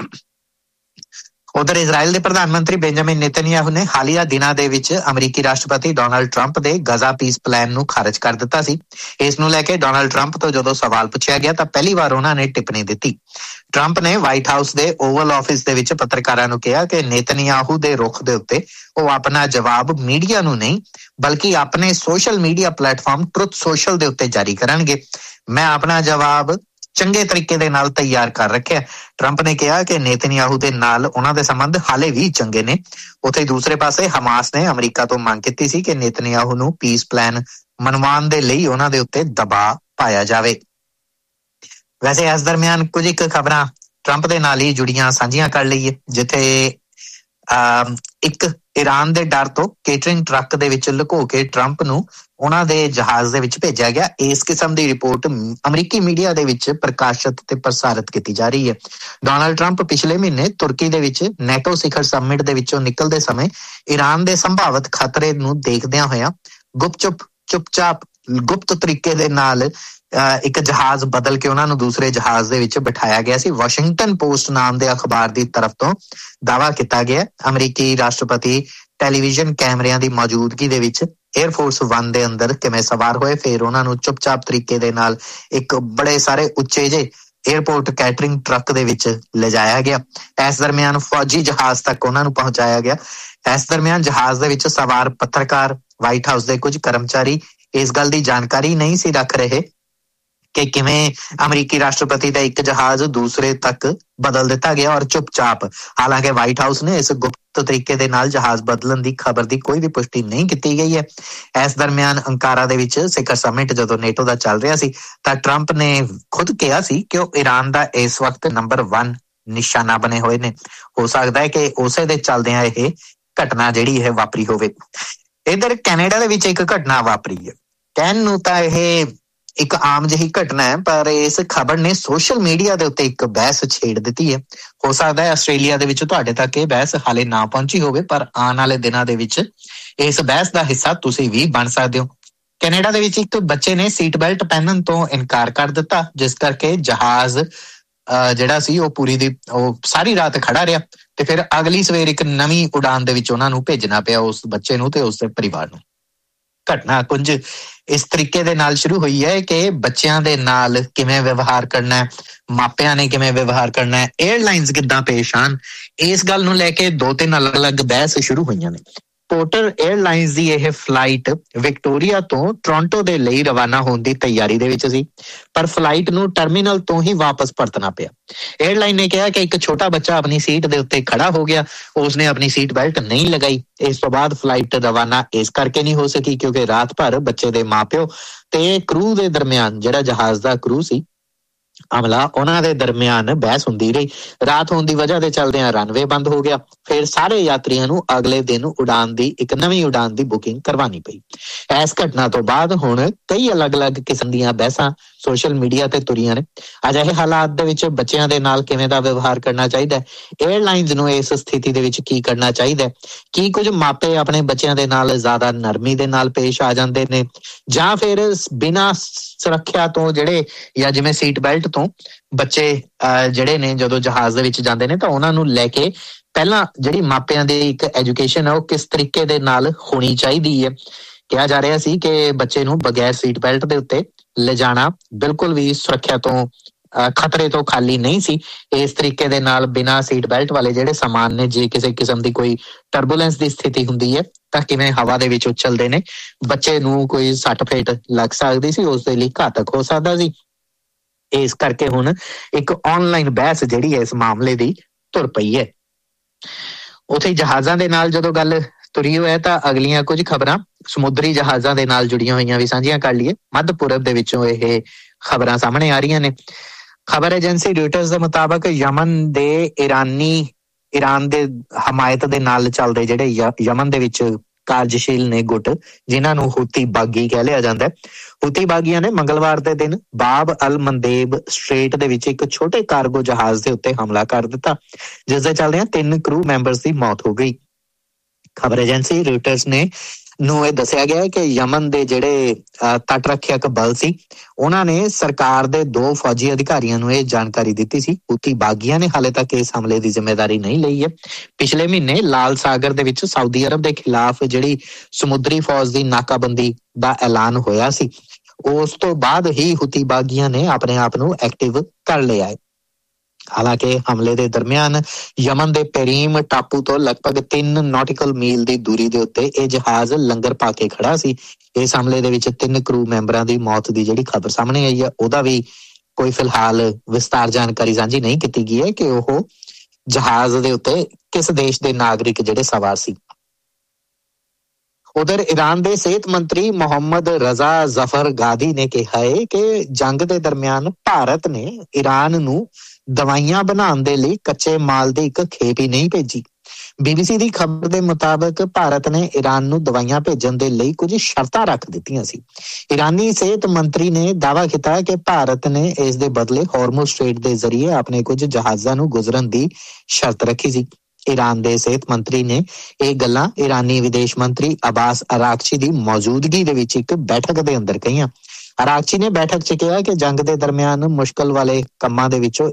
ਉਧਰ ਇਜ਼ਰਾਈਲ ਦੇ ਪ੍ਰਧਾਨ ਮੰਤਰੀ ਬੈਂਜਾਮਿਨ ਨੇਤਨਯਾਹੂ ਨੇ ਹਾਲੀਆ ਦਿਨਾਂ ਦੇ ਵਿੱਚ ਅਮਰੀਕੀ ਰਾਸ਼ਟਰਪਤੀ ਡੋਨਾਲਡ ਟਰੰਪ ਦੇ ਗਜ਼ਾ ਪੀਸ ਪਲਾਨ ਨੂੰ ਖਾਰਜ ਕਰ ਦਿੱਤਾ ਸੀ। ਇਸ ਨੂੰ ਲੈ ਕੇ ਡੋਨਾਲਡ ਟਰੰਪ ਤੋਂ ਜਦੋਂ ਸਵਾਲ ਪੁੱਛਿਆ ਗਿਆ ਤਾਂ ਪਹਿਲੀ ਵਾਰ ਉਹਨਾਂ ਨੇ ਟਿੱਪਣੀ ਦਿੱਤੀ। ਟਰੰਪ ਨੇ ਵਾਈਟ ਹਾਊਸ ਦੇ ਓਵਲ ਆਫਿਸ ਦੇ ਵਿੱਚ ਪੱਤਰਕਾਰਾਂ ਨੂੰ ਕਿਹਾ ਕਿ ਨੇਤਨਯਾਹੂ ਦੇ ਰੁਖ ਦੇ ਉੱਤੇ ਉਹ ਆਪਣਾ ਜਵਾਬ ਮੀਡੀਆ ਨੂੰ ਨਹੀਂ ਬਲਕਿ ਆਪਣੇ social media platform truth social ਦੇ ਉੱਤੇ ਜਾਰੀ ਕਰਨਗੇ। ਮੈਂ ਆਪਣਾ ਜਵਾਬ ਚੰਗੇ ਤਰੀਕੇ ਦੇ ਨਾਲ ਤਿਆਰ ਕਰ ਰੱਖਿਆ। ਟਰੰਪ ਨੇ ਕਿਹਾ ਕਿ ਨੇਤਨਯਾਹੂ ਦੇ ਨਾਲ ਉਹਨਾਂ ਦੇ ਸੰਬੰਧ ਹਾਲੇ ਵੀ ਚੰਗੇ ਨੇ। ਉੱਥੇ ਦੂਸਰੇ ਪਾਸੇ ਹਮਾਸ ਨੇ ਅਮਰੀਕਾ ਤੋਂ ਮੰਗ ਕੀਤੀ ਸੀ ਕਿ ਨੇਤਨਯਾਹੂ ਨੂੰ ਪੀਸ ਪਲਾਨ ਮਨਵਾਉਣ ਦੇ ਲਈ ਉਹਨਾਂ ਦੇ ਉੱਤੇ ਦਬਾਅ ਪਾਇਆ ਜਾਵੇ। ਵੈਸੇ ਇਸ ਦਰਮਿਆਨ ਕੁਝ ਇੱਕ ਖਬਰਾਂ ਟਰੰਪ ਦੇ ਨਾਲ ਹੀ ਜੁੜੀਆਂ ਸਾਂਝੀਆਂ ਕਰ ਲਈਏ, ਜਿੱਥੇ ਇੱਕ ਈਰਾਨ ਦੇ ਡਰ ਤੋਂ ਕੇਟਰਿੰਗ ਟਰੱਕ ਦੇ ਵਿੱਚ ਲੁਕੋ ਕੇ ਟਰੰਪ ਨੂੰ ਉਹਨਾਂ ਦੇ ਜਹਾਜ਼ ਦੇ ਵਿੱਚ ਭੇਜਿਆ ਗਿਆ। ਇਸ ਕਿਸਮ ਦੀ ਰਿਪੋਰਟ ਅਮਰੀਕੀ ਮੀਡੀਆ ਦੇ ਵਿੱਚ ਪ੍ਰਕਾਸ਼ਿਤ ਤੇ ਪ੍ਰਸਾਰਿਤ ਕੀਤੀ ਜਾ ਰਹੀ ਹੈ। ਡੋਨਾਲਡ ਟਰੰਪ ਪਿਛਲੇ ਮਹੀਨੇ ਤੁਰਕੀ ਦੇ ਵਿੱਚ ਨੈਟੋ ਸਿਖਰ ਸਮਿਟ ਦੇ ਵਿੱਚੋਂ ਨਿਕਲਦੇ ਸਮੇਂ ਈਰਾਨ ਦੇ ਸੰਭਾਵਿਤ ਖਤਰੇ ਨੂੰ ਦੇਖਦਿਆਂ ਹੋਇਆਂ ਚੁੱਪਚਾਪ ਗੁਪਤ ਤਰੀਕੇ ਦੇ ਨਾਲ ਇੱਕ ਜਹਾਜ਼ ਬਦਲ ਕੇ ਉਹਨਾਂ ਨੂੰ ਦੂਸਰੇ ਜਹਾਜ਼ ਦੇ ਵਿੱਚ ਬਿਠਾਇਆ ਗਿਆ ਸੀ। ਵਾਸ਼ਿੰਗਟਨ ਪੋਸਟ ਨਾਮ ਦੇ ਅਖਬਾਰ ਦੀ ਤਰਫ ਤੋਂ ਦਾਅਵਾ ਕੀਤਾ ਗਿਆ ਅਮਰੀਕੀ ਰਾਸ਼ਟਰਪਤੀ ਟੈਲੀਵਿਜ਼ਨ ਕੈਮਰਿਆਂ ਦੀ ਮੌਜੂਦਗੀ ਦੇ ਵਿੱਚ 에ਅਰਫੋਰਸ 1 ਦੇ ਅੰਦਰ ਕਿਵੇਂ ਸਵਾਰ ਹੋਏ, ਫਿਰ ਉਹਨਾਂ ਨੂੰ ਚੁੱਪਚਾਪ ਤਰੀਕੇ ਦੇ ਨਾਲ ਇੱਕ ਬੜੇ ਸਾਰੇ ਉੱਚੇ ਜਿਹੇ 에ਅਰਪੋਰਟ ਕੈਟਰਿੰਗ ਟਰੱਕ ਦੇ ਵਿੱਚ ਲਿਜਾਇਆ ਗਿਆ। ਇਸ ਦਰਮਿਆਨ ਫੌਜੀ ਜਹਾਜ਼ ਤੱਕ ਉਹਨਾਂ ਨੂੰ ਪਹੁੰਚਾਇਆ ਗਿਆ। ਇਸ ਦਰਮਿਆਨ ਜਹਾਜ਼ ਦੇ ਵਿੱਚ ਸਵਾਰ ਪੱਤਰਕਾਰ, ਵਾਈਟ ਹਾਊਸ ਦੇ ਕੁਝ ਕਰਮਚਾਰੀ ਇਸ ਗੱਲ ਦੀ ਜਾਣਕਾਰੀ ਨਹੀਂ ਸੀ ਰੱਖ ਰਹੇ ਕਿ ਕਿਵੇਂ ਅਮਰੀਕੀ ਰਾਸ਼ਟਰਪਤੀ ਦਾ ਇੱਕ ਜਹਾਜ਼ ਦੂਸਰੇ ਤੱਕ ਬਦਲ ਦਿੱਤਾ ਗਿਆ ਔਰ ਚੁੱਪਚਾਪ। ਹਾਲਾਂਕਿ ਵਾਈਟ ਹਾਊਸ ਨੇ ਇਸ ਗੁਪਤ ਤਰੀਕੇ ਦੇ ਨਾਲ ਜਹਾਜ਼ ਬਦਲਣ ਦੀ ਖਬਰ ਦੀ ਕੋਈ ਵੀ ਪੁਸ਼ਟੀ ਨਹੀਂ ਕੀਤੀ ਗਈ ਹੈ। ਇਸ ਦਰਮਿਆਨ ਅੰਕਾਰਾ ਦੇ ਵਿੱਚ ਸਿਖਰ ਸਮਿਟ ਜਦੋਂ ਨੇਟੋ ਦਾ ਚੱਲ ਰਿਹਾ ਸੀ ਤਾਂ ਟਰੰਪ ਨੇ ਖੁਦ ਕਿਹਾ ਸੀ ਕਿ ਉਹ ਈਰਾਨ ਦਾ ਇਸ ਵਕਤ ਨੰਬਰ 1 ਨਿਸ਼ਾਨਾ ਬਣੇ ਹੋਏ ਨੇ। ਹੋ ਸਕਦਾ ਹੈ ਕਿ ਉਸੇ ਦੇ ਚੱਲਦਿਆਂ ਇਹ ਘਟਨਾ ਜਿਹੜੀ ਹੈ ਵਾਪਰੀ ਹੋਵੇ। ਇੱਧਰ ਕੈਨੇਡਾ ਦੇ ਵਿੱਚ ਇੱਕ ਘਟਨਾ ਵਾਪਰੀ ਹੈ। ਕਹਿਣ ਨੂੰ ਤਾਂ ਇਹ ਇੱਕ ਆਮ ਜਿਹੀ ਘਟਨਾ ਹੈ, ਪਰ ਇਸ ਖਬਰ ਨੇ ਸੋਸ਼ਲ ਮੀਡੀਆ ਦੇ ਉੱਤੇ ਇੱਕ ਬਹਿਸ ਛੇੜ ਦਿੱਤੀ ਹੈ। ਹੋ ਸਕਦਾ ਹੈ ਆਸਟ੍ਰੇਲੀਆ ਦੇ ਵਿੱਚ ਤੁਹਾਡੇ ਤੱਕ ਇਹ ਬਹਿਸ ਹਾਲੇ ਨਾ ਪਹੁੰਚੀ ਹੋਵੇ, ਪਰ ਆਉਣ ਵਾਲੇ ਦਿਨਾਂ ਦੇ ਵਿੱਚ ਇਸ ਬਹਿਸ ਦਾ ਹਿੱਸਾ ਤੁਸੀਂ ਵੀ ਬਣ ਸਕਦੇ ਹੋ। ਕੈਨੇਡਾ ਦੇ ਵਿੱਚ ਇੱਕ ਬੱਚੇ ਨੇ ਸੀਟ ਬੈਲਟ ਪਹਿਨਣ ਤੋਂ ਇਨਕਾਰ ਕਰ ਦਿੱਤਾ, ਜਿਸ ਕਰਕੇ ਜਹਾਜ਼ ਜਿਹੜਾ ਸੀ ਉਹ ਸਾਰੀ ਰਾਤ ਖੜਾ ਰਿਹਾ ਤੇ ਫਿਰ ਅਗਲੀ ਸਵੇਰ ਇੱਕ ਨਵੀਂ ਉਡਾਨ ਦੇ ਵਿੱਚ ਉਹਨਾਂ ਨੂੰ ਭੇਜਣਾ ਪਿਆ ਉਸ ਬੱਚੇ ਨੂੰ ਤੇ ਉਸਦੇ ਪਰਿਵਾਰ ਨੂੰ। ਘਟਨਾ ਕੁਝ ਇਸ ਤਰੀਕੇ ਦੇ ਨਾਲ ਸ਼ੁਰੂ ਹੋਈ ਹੈ ਕਿ ਬੱਚਿਆਂ ਦੇ ਨਾਲ ਕਿਵੇਂ ਵਿਵਹਾਰ ਕਰਨਾ ਹੈ, ਮਾਪਿਆਂ ਨੇ ਕਿਵੇਂ ਵਿਵਹਾਰ ਕਰਨਾ ਹੈ, 에ਅਰਲਾਈਨਸ ਕਿੱਦਾਂ ਪੇਸ਼ ਆਉਣ, ਇਸ ਗੱਲ ਨੂੰ ਲੈ ਕੇ 2-3 ਅਲੱਗ-ਅਲੱਗ ਬਹਿਸ ਸ਼ੁਰੂ ਹੋਈਆਂ ਨੇ। ਪੋਰਟਰ 에ਅਰਲਾਈਨਸ ਦੀ ਇਹ ਫਲਾਈਟ ਵਿਕਟੋਰੀਆ ਤੋਂ ਟੋਰਾਂਟੋ ਦੇ ਲਈ ਰਵਾਨਾ ਹੋਣ ਦੀ ਤਿਆਰੀ ਦੇ ਵਿੱਚ ਸੀ, ਪਰ ਫਲਾਈਟ ਨੂੰ ਟਰਮੀਨਲ ਤੋਂ ਹੀ ਵਾਪਸ ਪਰਤਣਾ ਪਿਆ। 에ਅਰਲਾਈਨ ਨੇ ਕਿਹਾ ਕਿ ਇੱਕ ਛੋਟਾ ਬੱਚਾ ਆਪਣੀ ਸੀਟ ਦੇ ਉੱਤੇ ਖੜਾ ਹੋ ਗਿਆ, ਉਸਨੇ ਆਪਣੀ ਸੀਟ ਬੈਲਟ ਨਹੀਂ ਲਗਾਈ। ਇਸ ਤੋਂ ਬਾਅਦ ਫਲਾਈਟ ਰਵਾਨਾ ਇਸ ਕਰਕੇ ਨਹੀਂ ਹੋ ਸਕੀ ਕਿਉਂਕਿ ਰਾਤ ਭਰ ਬੱਚੇ ਦੇ ਮਾਪਿਓ ਤੇ ਕਰੂ ਦੇ ਦਰਮਿਆਨ, ਜਿਹੜਾ ਜਹਾਜ਼ ਦਾ ਕਰੂ ਸੀ ਅਮਲਾ, ਉਹਨਾਂ ਦੇ ਦਰਮਿਆਨ ਬਹਿਸ ਹੁੰਦੀ ਰਹੀ। ਰਾਤ ਹੋਣ ਦੀ ਵਜ੍ਹਾ ਦੇ ਚੱਲਦਿਆਂ ਰਨਵੇ ਬੰਦ ਹੋ ਗਿਆ। ਫਿਰ ਸਾਰੇ ਯਾਤਰੀਆਂ ਨੂੰ ਅਗਲੇ ਦਿਨ ਇੱਕ ਨਵੀਂ ਉਡਾਨ ਦੀ ਬੁਕਿੰਗ ਕਰਵਾਉਣੀ ਪਈ। ਇਸ ਘਟਨਾ ਤੋਂ ਬਾਅਦ ਹੁਣ ਕਈ ਅਲੱਗ-ਅਲੱਗ ਕਿਸਮ ਦੀਆਂ ਬਹਿਸਾਂ ਸੋਸ਼ਲ ਮੀਡੀਆ ਤੇ ਤੁਰੀਆਂ ਨੇ। ਅਜਿਹੇ ਹਾਲਾਤ ਦੇ ਵਿੱਚ ਬੱਚਿਆਂ ਦੇ ਨਾਲ ਕਿਵੇਂ ਦਾ ਵਿਵਹਾਰ ਕਰਨਾ ਚਾਹੀਦਾ ਹੈ, 에ਅਰਲਾਈਨਸ ਨੂੰ ਇਸ ਸਥਿਤੀ ਦੇ ਵਿੱਚ ਕੀ ਕਰਨਾ ਚਾਹੀਦਾ ਹੈ, ਕੀ ਕੁਝ ਮਾਪੇ ਆਪਣੇ ਬੱਚਿਆਂ ਦੇ ਨਾਲ ਜ਼ਿਆਦਾ ਨਰਮੀ ਦੇ ਨਾਲ ਪੇਸ਼ ਆ ਜਾਂਦੇ ਨੇ ਜਾਂ ਫਿਰ ਬਿਨਾਂ ਸੁਰੱਖਿਆ ਤੋਂ ਜਾਂ ਜਿਵੇਂ ਸੀਟ ਬੈਲਟ ਤੋਂ ਬੱਚੇ ਜਿਹੜੇ ਨੇ ਜਦੋਂ ਜਹਾਜ਼ ਦੇ ਵਿੱਚ ਜਾਂਦੇ ਨੇ ਤਾਂ ਉਹਨਾਂ ਨੂੰ ਲੈ ਕੇ ਪਹਿਲਾਂ ਜਿਹੜੀ ਮਾਪਿਆਂ ਦੀ ਇੱਕ ਐਜੂਕੇਸ਼ਨ ਹੈ ਉਹ ਕਿਸ ਤਰੀਕੇ ਦੇ ਨਾਲ ਹੋਣੀ ਚਾਹੀਦੀ ਹੈ। ਕਿਹਾ ਜਾ ਰਿਹਾ ਸੀ ਕਿ ਬੱਚੇ ਨੂੰ ਬਗੈਰ ਸੀਟ ਬੈਲਟ ਦੇ ਉੱਤੇ ਲਿਜਾਣਾ ਬਿਲਕੁਲ ਵੀ ਸੁਰੱਖਿਆ ਤੋਂ ਖਤਰੇ ਤੋਂ ਖਾਲੀ ਨਹੀਂ ਸੀ। ਇਸ ਤਰੀਕੇ ਦੇ ਨਾਲ ਬਿਨਾਂ ਸੀਟ ਬੈਲਟ ਵਾਲੇ ਜਿਹੜੇ ਸਾਮਾਨ ਨੇ, ਜੇ ਕਿਸੇ ਕਿਸਮ ਦੀ ਕੋਈ ਟਰਬੂਲੈਂਸ ਦੀ ਸਥਿਤੀ ਹੁੰਦੀ ਹੈ ਤਾਂ ਕਿਵੇਂ ਹਵਾ ਦੇ ਵਿੱਚ ਉਛਲਦੇ ਨੇ, ਬੱਚੇ ਨੂੰ ਕੋਈ ਸੱਟ ਫੇਟ ਲੱਗ ਸਕਦੀ ਸੀ, ਉਸ ਦੇ ਲਈ ਘਾਤਕ ਹੋ ਸਕਦਾ ਸੀ। ਇਸ ਕਰਕੇ ਹੁਣ ਇੱਕ ਆਨਲਾਈਨ ਬਹਿਸ ਜਿਹੜੀ ਹੈ ਇਸ ਮਾਮਲੇ ਦੀ ਤੁਰ ਪਈ ਹੈ। ਉੱਥੇ ਜਹਾਜ਼ਾਂ ਦੇ ਨਾਲ ਜਦੋਂ ਗੱਲ ਤੁਰੀ ਹੋਇਆ ਤਾਂ ਅਗਲੀਆਂ ਕੁਝ ਖਬਰਾਂ ਸਮੁੰਦਰੀ ਜਹਾਜ਼ਾਂ ਦੇ ਨਾਲ ਜੁੜੀਆਂ ਹੋਈਆਂ ਵੀ ਸਾਂਝੀਆਂ ਕਰ ਲਈਏ। ਮੱਧ ਪੂਰਬ ਦੇ ਵਿੱਚੋਂ ਇਹ ਖਬਰਾਂ ਸਾਹਮਣੇ ਆ ਰਹੀਆਂ ਨੇ। ਖਬਰ ਏਜੰਸੀ ਰਿਊਟਰਸ ਦੇ ਮੁਤਾਬਕ ਯਮਨ ਦੇ ਈਰਾਨ ਦੇ ਹਮਾਇਤ ਦੇ ਨਾਲ ਚੱਲਦੇ ਜਿਹੜੇ ਯਮਨ ਦੇ ਵਿੱਚ ਕਾਰਜਸ਼ੀਲ ਨੇ ਗੁੱਟ, ਜਿਨ੍ਹਾਂ ਨੂੰ ਹੂਤੀ ਬਾਗੀ ਕਹਿ ਲਿਆ ਜਾਂਦਾ ਹੈ, ਹੂਤੀ ਬਾਗੀਆਂ ਨੇ ਮੰਗਲਵਾਰ ਦੇ ਦਿਨ ਬਾਬ ਅਲ ਮੰਦੇਬ ਸਟ੍ਰੇਟ ਦੇ ਵਿੱਚ ਇੱਕ ਛੋਟੇ ਕਾਰਗੋ ਜਹਾਜ਼ ਦੇ ਉੱਤੇ ਹਮਲਾ ਕਰ ਦਿੱਤਾ, ਜਿਸ ਦੇ ਚੱਲਦਿਆਂ 3 ਕਰੂ ਮੈਂਬਰਸ ਦੀ ਮੌਤ ਹੋ ਗਈ। ਖਬਰ ਏਜੰਸੀ ਰਿਊਟਰਸ ਨੂੰ ਇਹ ਦੱਸਿਆ ਗਿਆ ਕਿ ਯਮਨ ਦੇ ਜਿਹੜੇ ਤਟ ਰੱਖਿਅਕ ਬਲ ਸੀ, ਉਹਨਾਂ ਨੇ ਸਰਕਾਰ ਦੇ 2 ਫੌਜੀ ਅਧਿਕਾਰੀਆਂ ਨੂੰ ਇਹ ਜਾਣਕਾਰੀ ਦਿੱਤੀ ਸੀ। ਹੂਤੀ ਬਾਗੀਆਂ ਨੇ ਹਾਲੇ ਤੱਕ ਇਸ ਹਮਲੇ ਦੀ ਜ਼ਿੰਮੇਵਾਰੀ ਨਹੀਂ ਲਈ ਹੈ। ਪਿਛਲੇ ਮਹੀਨੇ ਲਾਲ ਸਾਗਰ ਦੇ ਵਿੱਚ ਸਾਊਦੀ ਅਰਬ ਦੇ ਖਿਲਾਫ ਜਿਹੜੀ ਸਮੁੰਦਰੀ ਫੌਜ ਦੀ ਨਾਕਾਬੰਦੀ ਦਾ ਐਲਾਨ ਹੋਇਆ ਸੀ, ਉਸ ਤੋਂ ਬਾਅਦ ਹੀ ਹੂਤੀ ਬਾਗੀਆਂ ਨੇ ਆਪਣੇ ਆਪ ਨੂੰ ਐਕਟਿਵ ਕਰ ਲਿਆ ਹੈ। ਹਾਲਾਂਕਿ ਹਮਲੇ ਦੇ ਦਰਮਿਆਨ ਯਮਨ ਦੇ ਪੇਰੀਮ ਟਾਪੂ ਤੋਂ ਲਗਭਗ 3 ਨੌਟੀਕਲ ਮੀਲ ਦੀ ਦੂਰੀ ਦੇ ਉੱਤੇ ਇਹ ਜਹਾਜ਼ ਲੰਗਰ ਪਾ ਕੇ ਖੜਾ ਸੀ। ਇਸ ਹਮਲੇ ਦੇ ਵਿੱਚ 3 ਕਰੂ ਮੈਂਬਰਾਂ ਦੀ ਮੌਤ ਦੀ ਜਿਹੜੀ ਖਬਰ ਸਾਹਮਣੇ ਆਈ ਹੈ, ਉਹਦਾ ਵੀ ਕੋਈ ਫਿਲਹਾਲ ਵਿਸਤਾਰ ਜਾਣਕਾਰੀ ਸਾਂਝੀ ਨਹੀਂ ਕੀਤੀ ਗਈ ਹੈ ਕਿ ਉਹ ਜਹਾਜ਼ ਦੇ ਉੱਤੇ ਕਿਸ ਦੇਸ਼ ਦੇ ਨਾਗਰਿਕ ਜਿਹੜੇ ਸਵਾਰ ਸੀ। ਉਧਰ ਈਰਾਨ ਦੇ ਸਿਹਤ ਮੰਤਰੀ ਮੁਹੰਮਦ ਰਜ਼ਾ ਜ਼ਫਰ ਗਾਦੀ ਨੇ ਕਿਹਾ ਹੈ ਕਿ ਜੰਗ ਦੇ ਦਰਮਿਆਨ ਭਾਰਤ ਨੇ ਈਰਾਨ ਨੂੰ ਦਵਾਈਆਂ ਬਣਾਉਣ ਦੇ ਲਈ ਕੱਚੇ ਮਾਲ ਦੀ ਇੱਕ ਖੇਪ ਹੀ ਨਹੀਂ ਭੇਜੀ। BBC ਦੀ ਖਬਰ ਦੇ ਮੁਤਾਬਕ ਭਾਰਤ ਨੇ ਈਰਾਨ ਨੂੰ ਦਵਾਈਆਂ ਭੇਜਣ ਦੇ ਲਈ ਕੁਝ ਸ਼ਰਤਾਂ ਰੱਖ ਦਿੱਤੀਆਂ ਸੀ। ਈਰਾਨੀ ਸਿਹਤ ਮੰਤਰੀ ਨੇ ਦਾਅਵਾ ਕੀਤਾ ਕਿ ਭਾਰਤ ਨੇ ਇਸ ਦੇ ਬਦਲੇ ਹਾਰਮੁਜ਼ ਸਟ੍ਰੇਟ ਦੇ ਜ਼ਰੀਏ ਆਪਣੇ ਕੁਝ ਜਹਾਜ਼ਾਂ ਨੂੰ ਗੁਜ਼ਰਨ ਦੀ ਸ਼ਰਤ ਰੱਖੀ ਸੀ। ਈਰਾਨ ਦੇ ਸਿਹਤ ਮੰਤਰੀ ਨੇ ਇਹ ਗੱਲਾਂ ਈਰਾਨੀ ਵਿਦੇਸ਼ ਮੰਤਰੀ ਅਬਾਸ ਅਰਾਕਚੀ ਦੀ ਮੌਜੂਦਗੀ ਦੇ ਵਿੱਚ ਇੱਕ ਬੈਠਕ ਦੇ ਅੰਦਰ ਕਹੀਆਂ। ਅਰਾਕਚੀ ਨੇ ਬੈਠਕ 'ਚ ਕਿਹਾ ਕਿ ਜੰਗ ਦੇ ਦਰਮਿਆਨ ਮੁਸ਼ਕਲ ਵਾਲੇ ਕੰਮਾਂ ਦੇ ਵਿੱਚੋਂ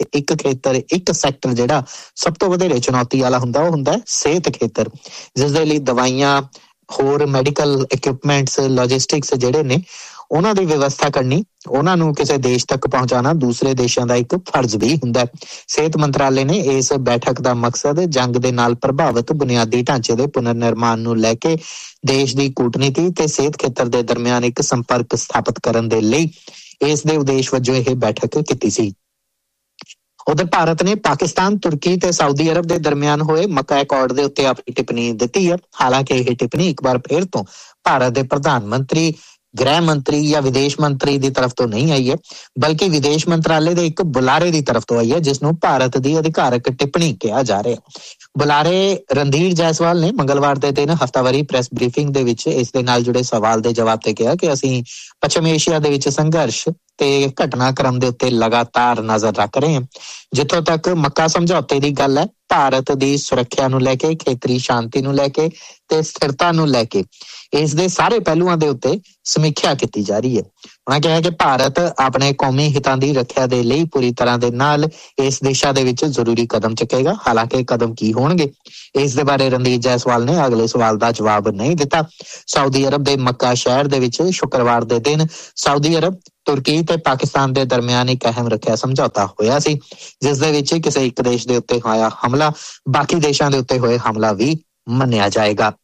ਇੱਕ ਸੈਕਟਰ ਜਿਹੜਾ ਸਭ ਤੋਂ ਵਧੇਰੇ ਚੁਣੌਤੀ ਵਾਲਾ ਹੁੰਦਾ, ਉਹ ਹੁੰਦਾ ਸਿਹਤ ਖੇਤਰ, ਜਿਸ ਦੇ ਲਈ ਦਵਾਈਆਂ, ਹੋਰ ਮੈਡੀਕਲ ਇਕਵਿਪਮੈਂਟਸ, ਲੌਜਿਸਟਿਕਸ ਜਿਹੜੇ ਨੇ ਉਹਨਾਂ ਦੀ ਵਿਵਸਥਾ ਕਰਨੀ, ਉਹਨਾਂ ਨੂੰ ਕਿਸੇ ਦੇਸ਼ ਤੱਕ ਪਹੁੰਚਾਉਣਾ ਦੂਸਰੇ ਦੇਸ਼ਾਂ ਦਾ ਇੱਕ ਫਰਜ਼ ਵੀ ਹੁੰਦਾ। ਸਿਹਤ ਮੰਤਰਾਲੇ ਨੇ ਇਸ ਬੈਠਕ ਦਾ ਮਕਸਦ ਜੰਗ ਦੇ ਨਾਲ ਪ੍ਰਭਾਵਿਤ ਬੁਨਿਆਦੀ ਢਾਂਚੇ ਦੇ ਪੁਨਰ ਨਿਰਮਾਣ ਨੂੰ ਲੈ ਕੇ ਦੇਸ਼ ਦੀ ਕੂਟਨੀਤੀ ਤੇ ਸਿਹਤ ਖੇਤਰ ਦੇ ਦਰਮਿਆਨ ਇੱਕ ਸੰਪਰਕ ਸਥਾਪਿਤ ਕਰਨ ਦੇ ਲਈ ਇਸ ਦੇ ਉਦੇਸ਼ ਵਜੋਂ ਇਹ ਬੈਠਕ ਕੀਤੀ ਸੀ। ਉਧਰ ਭਾਰਤ ਨੇ ਪਾਕਿਸਤਾਨ, ਤੁਰਕੀ ਤੇ ਸਾਊਦੀ ਅਰਬ ਦੇ ਦਰਮਿਆਨ ਹੋਏ ਮੱਕਾ ਐਕੋਰਡ ਦੇ ਉੱਤੇ ਆਪਣੀ ਟਿੱਪਣੀ ਦਿੱਤੀ ਹੈ। ਹਾਲਾਂਕਿ ਇਹ ਟਿੱਪਣੀ ਇੱਕ ਵਾਰ ਫੇਰ ਤੋਂ ਭਾਰਤ ਦੇ ਪ੍ਰਧਾਨ ਮੰਤਰੀ, ਗ੍ਰਹਿ ਮੰਤਰੀ ਜਾਂ ਵਿਦੇਸ਼ ਮੰਤਰੀ ਦੀ ਤਰਫ ਤੋਂ ਨਹੀਂ ਆਈ ਹੈ, ਬਲਕਿ ਵਿਦੇਸ਼ ਮੰਤਰਾਲੇ ਦੇ ਇੱਕ ਬੁਲਾਰੇ ਦੀ ਤਰਫ ਤੋਂ ਆਈ ਹੈ, ਜਿਸ ਨੂੰ ਭਾਰਤ ਦੀ ਅਧਿਕਾਰਕ ਟਿੱਪਣੀ ਕਿਹਾ ਜਾ ਰਿਹਾ। ਬੁਲਾਰੇ ਰਣਧੀਰ ਜੈਸਵਾਲ ਨੇ ਮੰਗਲਵਾਰ ਦੇ ਦਿਨ ਹਫ਼ਤਾਵਾਰੀ ਪ੍ਰੈਸ ਬਰੀਫਿੰਗ ਦੇ ਵਿੱਚ ਇਸ ਦੇ ਨਾਲ ਜੁੜੇ ਸਵਾਲ ਦੇ ਜਵਾਬ ਤੇ ਕਿਹਾ ਕਿ ਅਸੀਂ ਪੱਛਮ ਏਸ਼ੀਆ ਦੇ ਵਿੱਚ ਸੰਘਰਸ਼ ਤੇ ਘਟਨਾਕ੍ਰਮ ਦੇ ਉੱਤੇ ਲਗਾਤਾਰ ਨਜ਼ਰ ਰੱਖ ਰਹੇ ਹਾਂ। ਜਿੱਥੋਂ ਤੱਕ ਮੱਕਾ ਸਮਝੌਤੇ ਦੀ ਗੱਲ ਹੈ, ਭਾਰਤ ਦੀ ਸੁਰੱਖਿਆ ਨੂੰ ਲੈ ਕੇ, ਖੇਤਰੀ ਸ਼ਾਂਤੀ ਨੂੰ ਲੈ ਕੇ ਤੇ ਸਥਿਰਤਾ ਨੂੰ ਲੈ ਕੇ ਇਸ ਦੇ ਸਾਰੇ ਪਹਿਲੂਆਂ ਦੇ ਉੱਤੇ ਸਮੀਖਿਆ ਕੀਤੀ ਜਾ ਰਹੀ ਹੈ। ਉਹਨਾਂ ਕਿਹਾ ਕਿ ਭਾਰਤ ਆਪਣੇ ਕੌਮੀ ਹਿੱਤਾਂ ਦੀ ਰੱਖਿਆ ਦੇ ਲਈ ਪੂਰੀ ਤਰ੍ਹਾਂ ਦੇ ਨਾਲ ਇਸ ਦਿਸ਼ਾ ਦੇ ਵਿੱਚ ਜ਼ਰੂਰੀ ਕਦਮ ਚੁੱਕੇਗਾ। ਹਾਲਾਂਕਿ ਕਦਮ ਕੀ ਹੋਣਗੇ, ਇਸ ਦੇ ਬਾਰੇ ਰਣਧੀਰ ਜੈਸਵਾਲ ਨੇ ਅਗਲੇ ਸਵਾਲ ਦਾ ਜਵਾਬ ਨਹੀਂ ਦਿੱਤਾ। ਸਾਊਦੀ ਅਰਬ ਦੇ ਮੱਕਾ ਸ਼ਹਿਰ ਦੇ ਵਿੱਚ ਸ਼ੁੱਕਰਵਾਰ ਦੇ ਦਿਨ ਸਾਊਦੀ ਅਰਬ, ਤੁਰਕੀ ਤੇ ਪਾਕਿਸਤਾਨ ਦੇ ਦਰਮਿਆਨ ਇੱਕ ਅਹਿਮ ਰੱਖਿਆ ਸਮਝੌਤਾ ਹੋਇਆ ਸੀ, ਜਿਸ ਦੇ ਵਿੱਚ ਕਿਸੇ ਇੱਕ ਦੇਸ਼ ਦੇ ਉੱਤੇ ਹੋਇਆ ਹਮਲਾ ਬਾਕੀ ਦੇਸ਼ਾਂ ਦੇ ਉੱਤੇ ਹੋਏ ਹਮਲਾ ਵੀ ਮੰਨਿਆ ਜਾਏਗਾ।